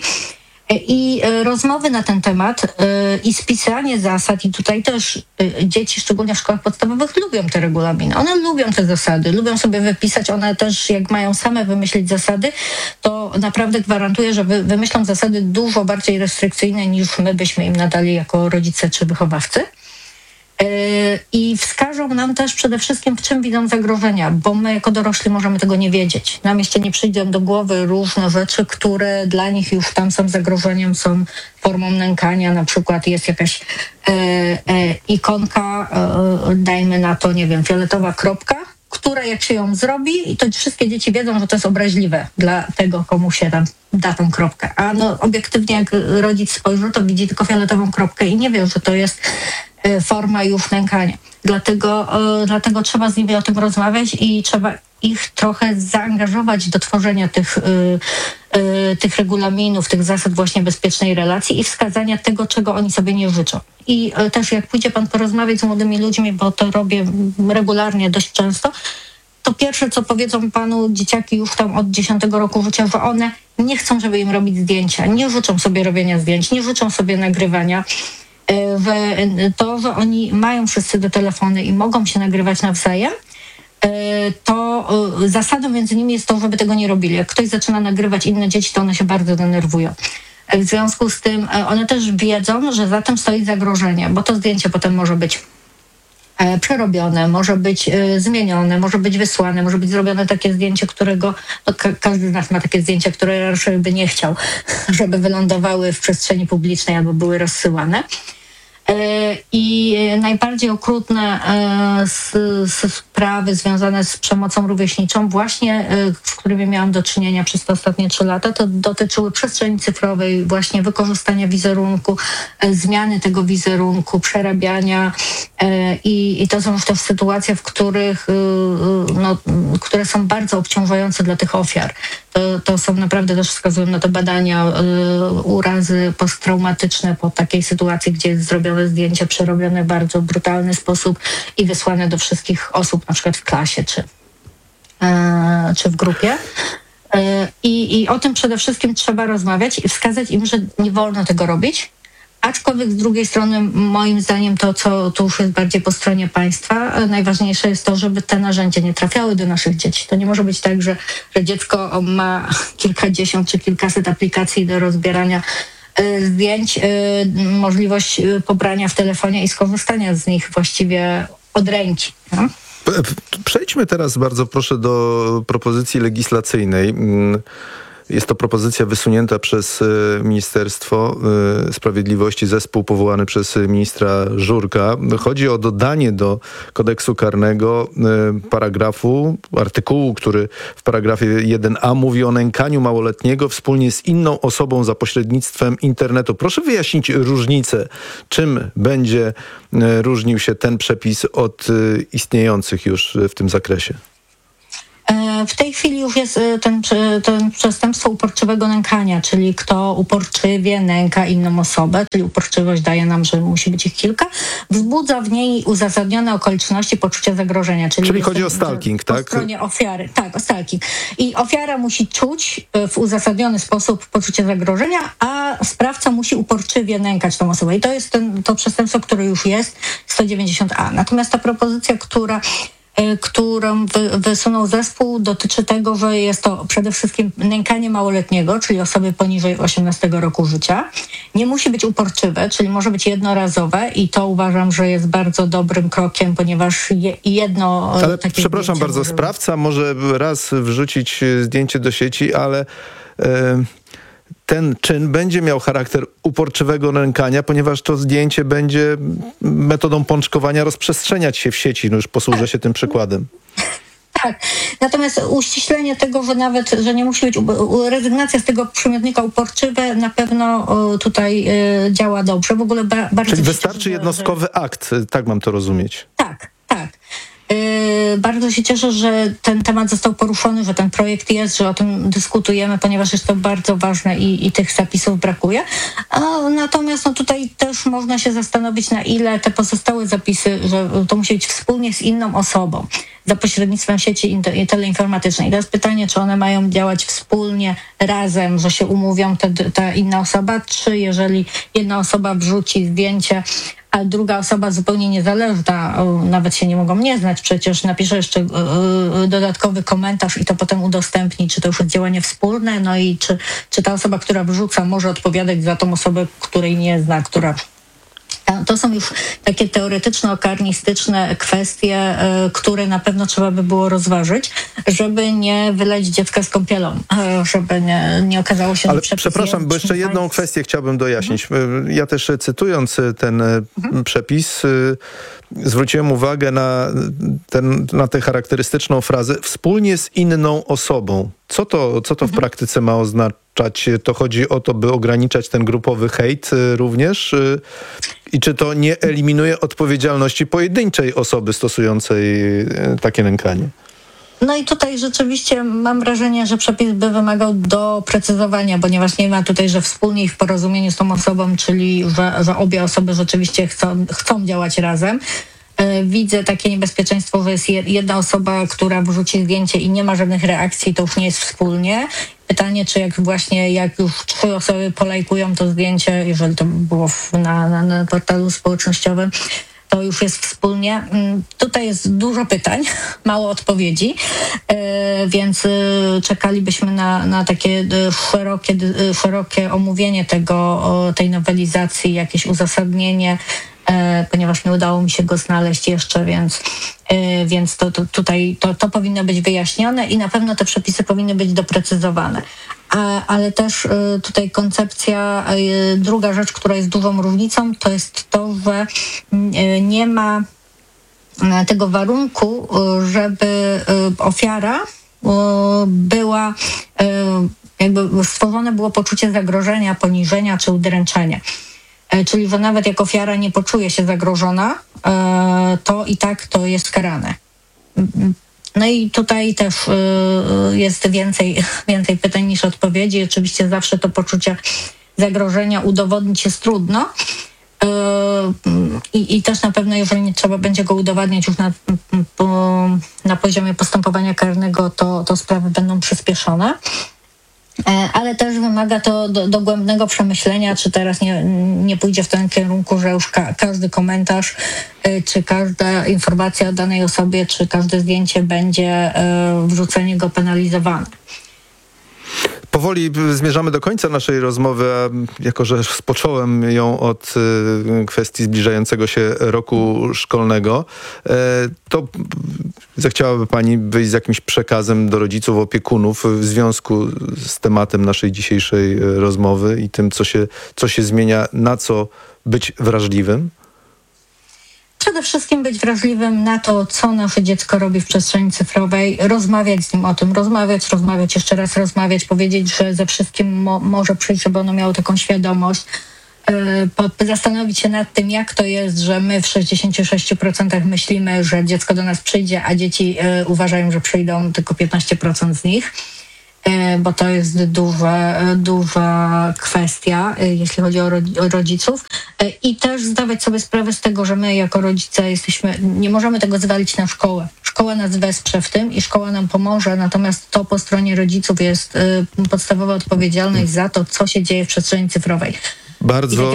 I rozmowy na ten temat i spisanie zasad, i tutaj też dzieci, szczególnie w szkołach podstawowych, lubią te regulaminy. One lubią te zasady, lubią sobie wypisać. One też, jak mają same wymyślić zasady, to naprawdę gwarantuję, że wy, wymyślą zasady dużo bardziej restrykcyjne, niż my byśmy im nadali jako rodzice czy wychowawcy. I wskażą nam też przede wszystkim, w czym widzą zagrożenia, bo my jako dorośli możemy tego nie wiedzieć. Nam jeszcze nie przyjdą do głowy różne rzeczy, które dla nich już tam są zagrożeniem, są formą nękania. Na przykład jest jakaś e, e, ikonka, e, dajmy na to, nie wiem, fioletowa kropka, która jak się ją zrobi, i to wszystkie dzieci wiedzą, że to jest obraźliwe dla tego, komu się tam da tą kropkę. A no obiektywnie, jak rodzic spojrzy, to widzi tylko fioletową kropkę i nie wie, że to jest forma już nękania. Dlatego, dlatego trzeba z nimi o tym rozmawiać i trzeba ich trochę zaangażować do tworzenia tych, tych regulaminów, tych zasad właśnie bezpiecznej relacji i wskazania tego, czego oni sobie nie życzą. I też jak pójdzie pan porozmawiać z młodymi ludźmi, bo to robię regularnie dość często, to pierwsze, co powiedzą panu dzieciaki już tam od dziesiątego roku życia, że one nie chcą, żeby im robić zdjęcia, nie życzą sobie robienia zdjęć, nie życzą sobie nagrywania. To, że oni mają wszyscy te telefony i mogą się nagrywać nawzajem, to zasadą między nimi jest to, żeby tego nie robili. Jak ktoś zaczyna nagrywać inne dzieci, to one się bardzo denerwują. W związku z tym one też wiedzą, że za tym stoi zagrożenie, bo to zdjęcie potem może być przerobione, może być zmienione, może być wysłane, może być zrobione takie zdjęcie, którego no, ka- każdy z nas ma takie zdjęcia, które raczej by nie chciał, żeby wylądowały w przestrzeni publicznej albo były rozsyłane. I najbardziej okrutne sprawy związane z przemocą rówieśniczą, właśnie z którymi miałam do czynienia przez te ostatnie trzy lata, to dotyczyły przestrzeni cyfrowej, właśnie wykorzystania wizerunku, zmiany tego wizerunku, przerabiania i, i to są już też sytuacje, w których, no, które są bardzo obciążające dla tych ofiar. To, to są naprawdę, też wskazują na to badania, urazy posttraumatyczne po takiej sytuacji, gdzie jest zrobione zdjęcie przerobione w bardzo brutalny sposób i wysłane do wszystkich osób, na przykład w klasie czy, czy w grupie. I, I o tym przede wszystkim trzeba rozmawiać i wskazać im, że nie wolno tego robić. Aczkolwiek z drugiej strony, moim zdaniem, to, co tu już jest bardziej po stronie państwa, najważniejsze jest to, żeby te narzędzia nie trafiały do naszych dzieci. To nie może być tak, że, że dziecko ma kilkadziesiąt czy kilkaset aplikacji do rozbierania zdjęć, możliwość pobrania w telefonie i skorzystania z nich właściwie od ręki. No? Przejdźmy teraz bardzo proszę do propozycji legislacyjnej. Jest to propozycja wysunięta przez Ministerstwo Sprawiedliwości, zespół powołany przez ministra Żurka. Chodzi o dodanie do kodeksu karnego paragrafu, artykułu, który w paragrafie jeden a mówi o nękaniu małoletniego wspólnie z inną osobą za pośrednictwem internetu. Proszę wyjaśnić różnicę. Czym będzie różnił się ten przepis od istniejących już w tym zakresie? W tej chwili już jest ten, ten przestępstwo uporczywego nękania, czyli kto uporczywie nęka inną osobę, czyli uporczywość daje nam, że musi być ich kilka, wzbudza w niej uzasadnione okoliczności poczucia zagrożenia. Czyli, czyli chodzi o stalking, tak? Po stronie ofiary. Tak, o stalking. I ofiara musi czuć w uzasadniony sposób poczucie zagrożenia, a sprawca musi uporczywie nękać tą osobę. I to jest ten, to przestępstwo, które już jest, sto dziewięćdziesiąt a. Natomiast ta propozycja, która którą wy, wysunął zespół, dotyczy tego, że jest to przede wszystkim nękanie małoletniego, czyli osoby poniżej osiemnastego roku życia. Nie musi być uporczywe, czyli może być jednorazowe i to uważam, że jest bardzo dobrym krokiem, ponieważ je, jedno... Ale takie przepraszam bardzo, może... sprawca może raz wrzucić zdjęcie do sieci, ale... Yy... ten czyn będzie miał charakter uporczywego nękania, ponieważ to zdjęcie będzie metodą pączkowania rozprzestrzeniać się w sieci. No już posłużę się tym przykładem. Tak, natomiast uściślenie tego, że nawet, że nie musi być rezygnacja z tego przymiotnika uporczywe, na pewno tutaj działa dobrze. W ogóle ba- bardzo Czyli się wystarczy cieszę, jednostkowy że... akt, tak mam to rozumieć. Tak, tak. Yy, bardzo się cieszę, że ten temat został poruszony, że ten projekt jest, że o tym dyskutujemy, ponieważ jest to bardzo ważne i, i tych zapisów brakuje. A natomiast no, tutaj też można się zastanowić, na ile te pozostałe zapisy, że to musi być wspólnie z inną osobą za pośrednictwem sieci teleinformatycznej. Teraz pytanie, czy one mają działać wspólnie, razem, że się umówią te, ta inna osoba, czy jeżeli jedna osoba wrzuci zdjęcie, a druga osoba zupełnie niezależna, nawet się nie mogą nie znać, przecież napisze jeszcze dodatkowy komentarz i to potem udostępni, czy to już jest działanie wspólne, no i czy, czy ta osoba, która wrzuca, może odpowiadać za tą osobę, której nie zna, która... To są już takie teoretyczno-karnistyczne kwestie, które na pewno trzeba by było rozważyć, żeby nie wylać dziecka z kąpielą, żeby nie, nie okazało się... Ale przepraszam, bo jeszcze jedną kwestię chciałbym dojaśnić. Mhm. Ja też cytując ten mhm. przepis, zwróciłem uwagę na, ten, na tę charakterystyczną frazę wspólnie z inną osobą. Co to, co to w mhm. praktyce ma oznaczać? To chodzi o to, by ograniczać ten grupowy hejt również? I czy to nie eliminuje odpowiedzialności pojedynczej osoby stosującej takie nękanie? No i tutaj rzeczywiście mam wrażenie, że przepis by wymagał doprecyzowania, ponieważ nie ma tutaj, że wspólnie i w porozumieniu z tą osobą, czyli że, że obie osoby rzeczywiście chcą, chcą działać razem. Widzę takie niebezpieczeństwo, że jest jedna osoba, która wrzuci zdjęcie i nie ma żadnych reakcji, to już nie jest wspólnie. Pytanie, czy jak właśnie, jak już trzy osoby polajkują to zdjęcie, jeżeli to było w, na, na, na portalu społecznościowym, to już jest wspólnie. Tutaj jest dużo pytań, mało odpowiedzi, więc czekalibyśmy na, na takie szerokie, szerokie omówienie tego, tej nowelizacji, jakieś uzasadnienie, ponieważ nie udało mi się go znaleźć jeszcze, więc, więc to, to tutaj to, to powinno być wyjaśnione i na pewno te przepisy powinny być doprecyzowane. A, ale też tutaj koncepcja, druga rzecz, która jest dużą różnicą, to jest to, że nie ma tego warunku, żeby ofiara była, jakby stworzone było poczucie zagrożenia, poniżenia czy udręczenia. Czyli, że nawet jak ofiara nie poczuje się zagrożona, to i tak to jest karane. No i tutaj też jest więcej, więcej pytań niż odpowiedzi. Oczywiście zawsze to poczucie zagrożenia udowodnić jest trudno. i, i też na pewno, jeżeli nie trzeba będzie go udowadniać już na, po, na poziomie postępowania karnego, to, to sprawy będą przyspieszone. Ale też wymaga to do, dogłębnego przemyślenia, czy teraz nie, nie pójdzie w tym kierunku, że już ka- każdy komentarz, y, czy każda informacja o danej osobie, czy każde zdjęcie będzie y, wrzucenie go penalizowane. Powoli zmierzamy do końca naszej rozmowy, a jako że spocząłem ją od y, kwestii zbliżającego się roku szkolnego, y, to zechciałaby Pani wyjść z jakimś przekazem do rodziców, opiekunów w związku z tematem naszej dzisiejszej rozmowy i tym, co się, co się zmienia, na co być wrażliwym? Przede wszystkim być wrażliwym na to, co nasze dziecko robi w przestrzeni cyfrowej, rozmawiać z nim o tym, rozmawiać, rozmawiać, jeszcze raz rozmawiać, powiedzieć, że ze wszystkim mo- może przyjść, żeby ono miało taką świadomość, yy, po- zastanowić się nad tym, jak to jest, że my w sześćdziesiąt sześć procent myślimy, że dziecko do nas przyjdzie, a dzieci yy, uważają, że przyjdą tylko piętnaście procent z nich. Bo to jest duża, duża kwestia, jeśli chodzi o rodziców. I też zdawać sobie sprawę z tego, że my jako rodzice jesteśmy, nie możemy tego zwalić na szkołę. Szkoła nas wesprze w tym i szkoła nam pomoże, natomiast to po stronie rodziców jest podstawowa odpowiedzialność za to, co się dzieje w przestrzeni cyfrowej. Bardzo...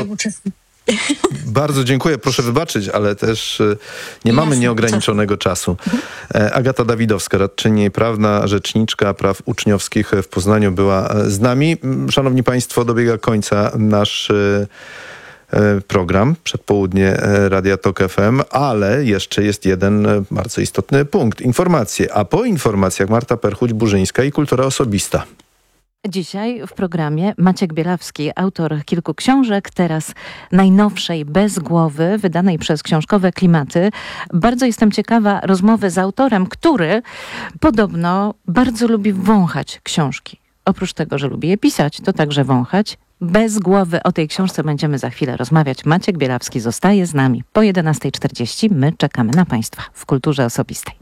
Bardzo dziękuję. Proszę wybaczyć, ale też y, nie mamy Jasne, nieograniczonego czasu. E, Agata Dawidowska, radczyni prawna, rzeczniczka praw uczniowskich w Poznaniu była z nami. Szanowni Państwo, dobiega końca nasz y, y, program, przedpołudnie Radia Tok F M, ale jeszcze jest jeden bardzo istotny punkt. Informacje, a po informacjach Marta Perchuć-Burzyńska i Kultura Osobista. Dzisiaj w programie Maciek Bielawski, autor kilku książek, teraz najnowszej Bez głowy, wydanej przez Książkowe Klimaty. Bardzo jestem ciekawa rozmowy z autorem, który podobno bardzo lubi wąchać książki. Oprócz tego, że lubi je pisać, to także wąchać. Bez głowy o tej książce będziemy za chwilę rozmawiać. Maciek Bielawski zostaje z nami po jedenasta czterdzieści. My czekamy na Państwa w Kulturze Osobistej.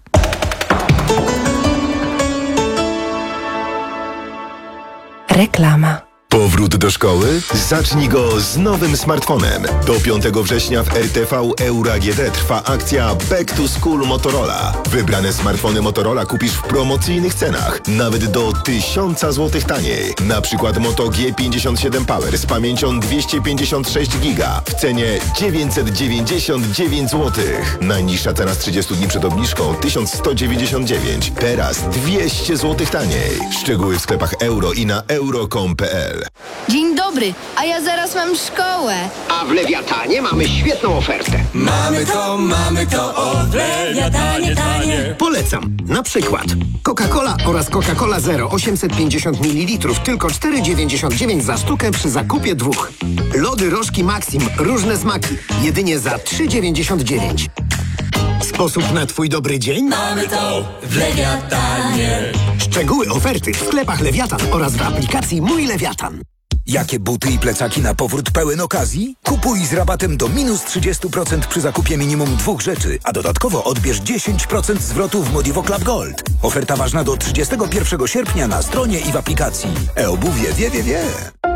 Reklama. Powrót do szkoły? Zacznij go z nowym smartfonem. Do piątego września w R T V Euro A G D trwa akcja Back to School Motorola. Wybrane smartfony Motorola kupisz w promocyjnych cenach, nawet do tysiąca złotych taniej. Na przykład Moto G pięćdziesiąt siedem Power z pamięcią dwieście pięćdziesiąt sześć giga w cenie dziewięćset dziewięćdziesiąt dziewięć złotych. Najniższa cena z trzydziestu dni przed obniżką tysiąc sto dziewięćdziesiąt dziewięć. Teraz dwieście złotych taniej. Szczegóły w sklepach euro i na euro kropka com kropka p l. Dzień dobry, a ja zaraz mam szkołę. A w Lewiatanie mamy świetną ofertę. Mamy to, mamy to, o w Lewiatanie tanie. Polecam. Na przykład Coca-Cola oraz Coca-Cola Zero osiemset pięćdziesiąt mililitrów tylko cztery dziewięćdziesiąt dziewięć za sztukę przy zakupie dwóch. Lody Rożki Maxim, różne smaki, jedynie za trzy dziewięćdziesiąt dziewięć. Sposób na twój dobry dzień? Mamy to w Lewiatanie. Szczegóły oferty w sklepach Lewiatan oraz w aplikacji Mój Lewiatan. Jakie buty i plecaki na powrót pełen okazji? Kupuj z rabatem do minus trzydzieści procent przy zakupie minimum dwóch rzeczy, a dodatkowo odbierz dziesięć procent zwrotu w Modivo Club Gold. Oferta ważna do trzydziestego pierwszego sierpnia na stronie i w aplikacji. E-obuwie wie, wie, wie.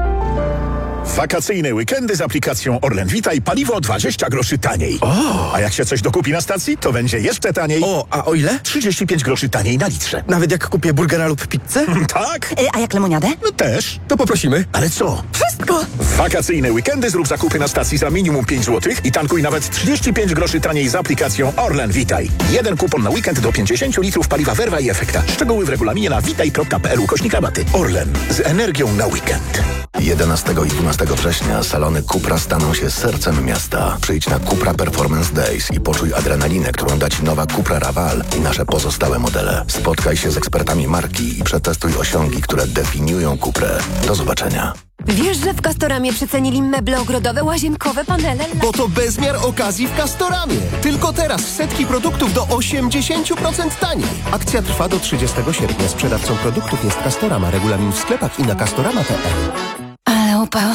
Wakacyjne weekendy z aplikacją Orlen Witaj, paliwo dwadzieścia groszy taniej. O! A jak się coś dokupi na stacji, to będzie jeszcze taniej. O, a o ile? trzydzieści pięć groszy taniej na litrze. Nawet jak kupię burgera lub pizzę? Tak. Y, a jak lemoniadę? No też. To poprosimy. Ale co? Wszystko! W wakacyjne weekendy zrób zakupy na stacji za minimum pięć złotych i tankuj nawet trzydzieści pięć groszy taniej z aplikacją Orlen Witaj. Jeden kupon na weekend do pięćdziesiąt litrów paliwa Verva i Efekta. Szczegóły w regulaminie na witaj kropka p l ukośnik rabaty. Orlen. Z energią na weekend. jedenastego i dwunastego września salony Cupra staną się sercem miasta. Przyjdź na Cupra Performance Days i poczuj adrenalinę, którą da Ci nowa Cupra Raval i nasze pozostałe modele. Spotkaj się z ekspertami marki i przetestuj osiągi, które definiują Cuprę. Do zobaczenia. Wiesz, że w Castoramie przecenili meble ogrodowe, łazienkowe, panele? Bo to bezmiar okazji w Castoramie. Tylko teraz setki produktów do osiemdziesiąt procent taniej. Akcja trwa do trzydziestego sierpnia. Sprzedawcą produktów jest Castorama. Regulamin w sklepach i na castorama kropka p l. Ale upał.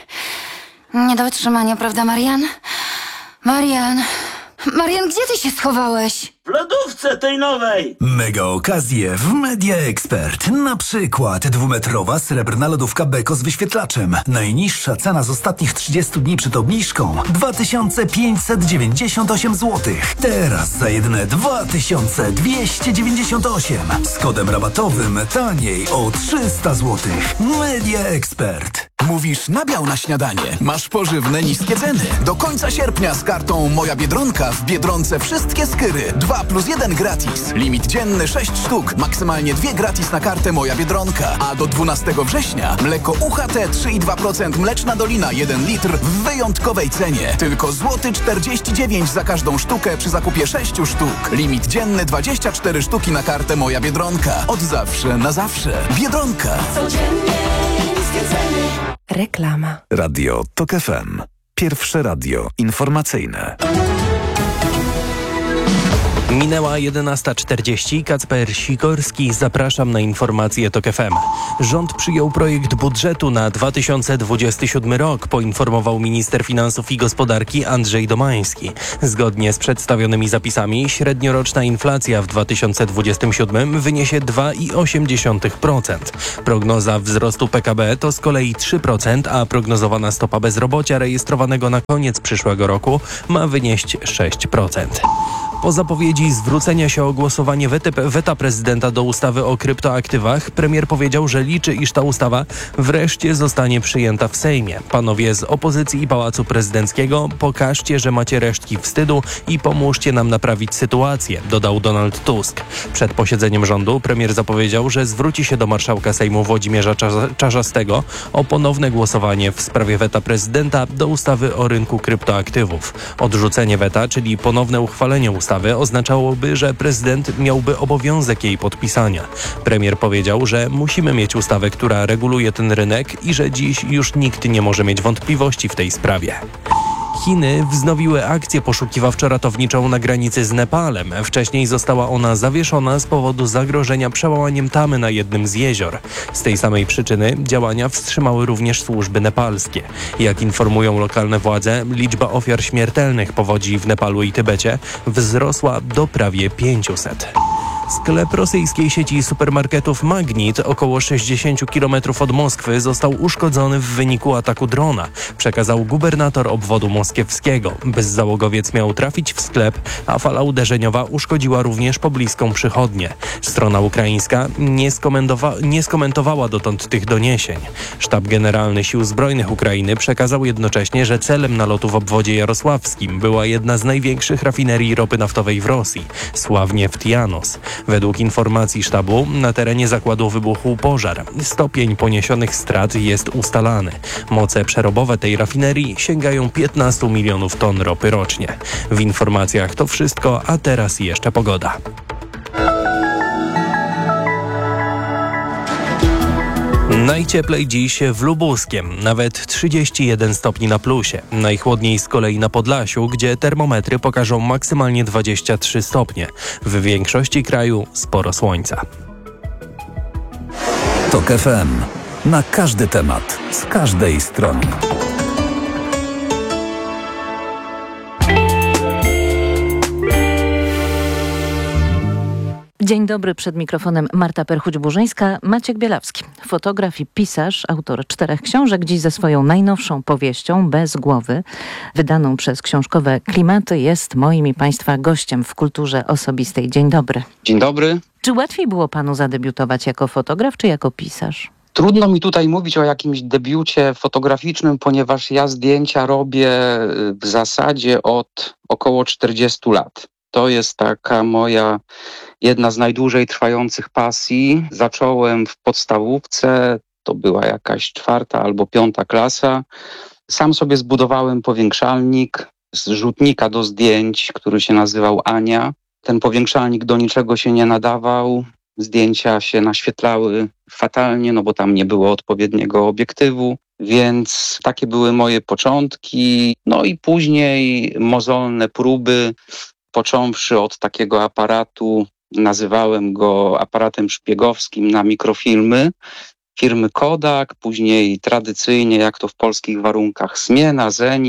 Nie do wytrzymania, prawda, Marian? Marian, Marian, gdzie ty się schowałeś? W lodówce tej nowej! Mega okazje w Media Expert. Na przykład dwumetrowa srebrna lodówka Beko z wyświetlaczem. Najniższa cena z ostatnich trzydziestu dni przed obniżką dwa tysiące pięćset dziewięćdziesiąt osiem złotych. Teraz za jedyne dwa tysiące dwieście dziewięćdziesiąt osiem. Z kodem rabatowym taniej o trzysta złotych. Media Expert. Mówisz nabiał na śniadanie. Masz pożywne niskie ceny. Do końca sierpnia z kartą Moja Biedronka w Biedronce wszystkie skyry. dwa plus jeden gratis. Limit dzienny sześć sztuk. Maksymalnie dwie gratis na kartę Moja Biedronka. A do dwunastego września mleko U H T trzy i dwa procent Mleczna Dolina jeden litr w wyjątkowej cenie. Tylko złoty czterdzieści dziewięć za każdą sztukę przy zakupie sześciu sztuk. Limit dzienny dwadzieścia cztery sztuki na kartę Moja Biedronka. Od zawsze na zawsze. Biedronka. Codziennie niskie ceny. Reklama. Radio TOK F M. Pierwsze radio informacyjne. Minęła jedenasta czterdzieści. Kacper Sikorski, zapraszam na informacje TOK F M. Rząd przyjął projekt budżetu na dwa tysiące dwudziesty siódmy rok, poinformował minister finansów i gospodarki Andrzej Domański. Zgodnie z przedstawionymi zapisami średnioroczna inflacja w dwa tysiące dwudziestym siódmym wyniesie dwa i osiem dziesiątych procent. Prognoza wzrostu P K B to z kolei trzy procent, a prognozowana stopa bezrobocia rejestrowanego na koniec przyszłego roku ma wynieść sześć procent. Po zapowiedzi zwrócenia się o głosowanie wety, weta prezydenta do ustawy o kryptoaktywach, premier powiedział, że liczy, iż ta ustawa wreszcie zostanie przyjęta w Sejmie. Panowie z opozycji i Pałacu Prezydenckiego, pokażcie, że macie resztki wstydu i pomóżcie nam naprawić sytuację, dodał Donald Tusk. Przed posiedzeniem rządu premier zapowiedział, że zwróci się do marszałka Sejmu Włodzimierza Czarzastego o ponowne głosowanie w sprawie weta prezydenta do ustawy o rynku kryptoaktywów. Odrzucenie weta, czyli ponowne uchwalenie ustawy, oznaczałoby, że prezydent miałby obowiązek jej podpisania. Premier powiedział, że musimy mieć ustawę, która reguluje ten rynek i że dziś już nikt nie może mieć wątpliwości w tej sprawie. Chiny wznowiły akcję poszukiwawczo-ratowniczą na granicy z Nepalem. Wcześniej została ona zawieszona z powodu zagrożenia przełamaniem tamy na jednym z jezior. Z tej samej przyczyny działania wstrzymały również służby nepalskie. Jak informują lokalne władze, liczba ofiar śmiertelnych powodzi w Nepalu i Tybecie wzrosła do prawie pięciuset. Sklep rosyjskiej sieci supermarketów Magnit, około sześćdziesiąt kilometrów od Moskwy, został uszkodzony w wyniku ataku drona, przekazał gubernator obwodu moskiewskiego. Bezzałogowiec miał trafić w sklep, a fala uderzeniowa uszkodziła również pobliską przychodnię. Strona ukraińska nie, skomentowa- nie skomentowała dotąd tych doniesień. Sztab Generalny Sił Zbrojnych Ukrainy przekazał jednocześnie, że celem nalotu w obwodzie jarosławskim była jedna z największych rafinerii ropy naftowej w Rosji, Sławnieft Janos. Według informacji sztabu na terenie zakładu wybuchł pożar. Stopień poniesionych strat jest ustalany. Moce przerobowe tej rafinerii sięgają piętnaście milionów ton ropy rocznie. W informacjach to wszystko, a teraz jeszcze pogoda. Najcieplej dziś w Lubuskiem, nawet trzydzieści jeden stopni na plusie. Najchłodniej z kolei na Podlasiu, gdzie termometry pokażą maksymalnie dwadzieścia trzy stopnie. W większości kraju sporo słońca. TOK F M. Na każdy temat, z każdej strony. Dzień dobry, przed mikrofonem Marta Perchuć-Burzyńska, Maciek Bielawski, fotograf i pisarz, autor czterech książek, dziś ze swoją najnowszą powieścią Bez głowy, wydaną przez książkowe Klimaty, jest moim i Państwa gościem w Kulturze Osobistej. Dzień dobry. Dzień dobry. Czy łatwiej było Panu zadebiutować jako fotograf, czy jako pisarz? Trudno mi tutaj mówić o jakimś debiucie fotograficznym, ponieważ ja zdjęcia robię w zasadzie od około czterdziestu lat. To jest taka moja jedna z najdłużej trwających pasji. Zacząłem w podstawówce, to była jakaś czwarta albo piąta klasa. Sam sobie zbudowałem powiększalnik z rzutnika do zdjęć, który się nazywał Ania. Ten powiększalnik do niczego się nie nadawał. Zdjęcia się naświetlały fatalnie, no bo tam nie było odpowiedniego obiektywu. Więc takie były moje początki. No i później mozolne próby, począwszy od takiego aparatu, nazywałem go aparatem szpiegowskim na mikrofilmy firmy Kodak, później tradycyjnie, jak to w polskich warunkach, Smiena, Zenit.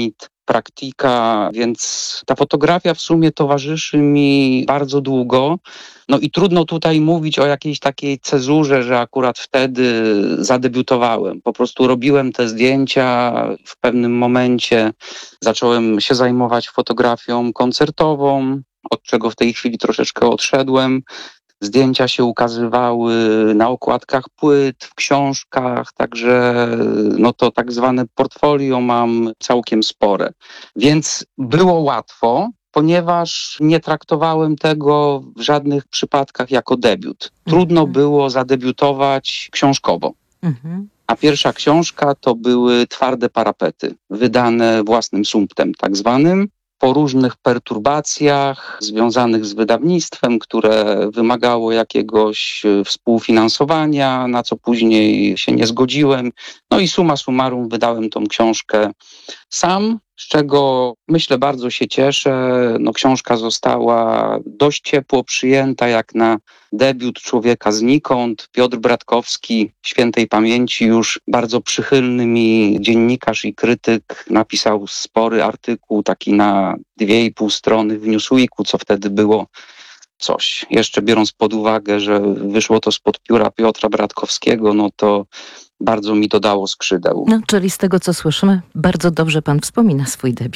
praktyka, więc ta fotografia w sumie towarzyszy mi bardzo długo. No i trudno tutaj mówić o jakiejś takiej cezurze, że akurat wtedy zadebiutowałem. Po prostu robiłem te zdjęcia w pewnym momencie. Zacząłem się zajmować fotografią koncertową, od czego w tej chwili troszeczkę odszedłem. Zdjęcia się ukazywały na okładkach płyt, w książkach, także no to tak zwane portfolio mam całkiem spore. Więc było łatwo, ponieważ nie traktowałem tego w żadnych przypadkach jako debiut. Trudno mhm. było zadebiutować książkowo. Mhm. A pierwsza książka to były Twarde parapety, wydane własnym sumptem tak zwanym, po różnych perturbacjach związanych z wydawnictwem, które wymagało jakiegoś współfinansowania, na co później się nie zgodziłem. No i summa summarum wydałem tą książkę sam, z czego myślę bardzo się cieszę. No, książka została dość ciepło przyjęta jak na debiut człowieka znikąd. Piotr Bratkowski, świętej pamięci, już bardzo przychylny mi dziennikarz i krytyk, napisał spory artykuł, taki na dwie i pół strony w Newsweeku, co wtedy było coś. Jeszcze biorąc pod uwagę, że wyszło to spod pióra Piotra Bratkowskiego, no to bardzo mi to dało skrzydeł. No, czyli z tego, co słyszymy, bardzo dobrze pan wspomina swój debiut.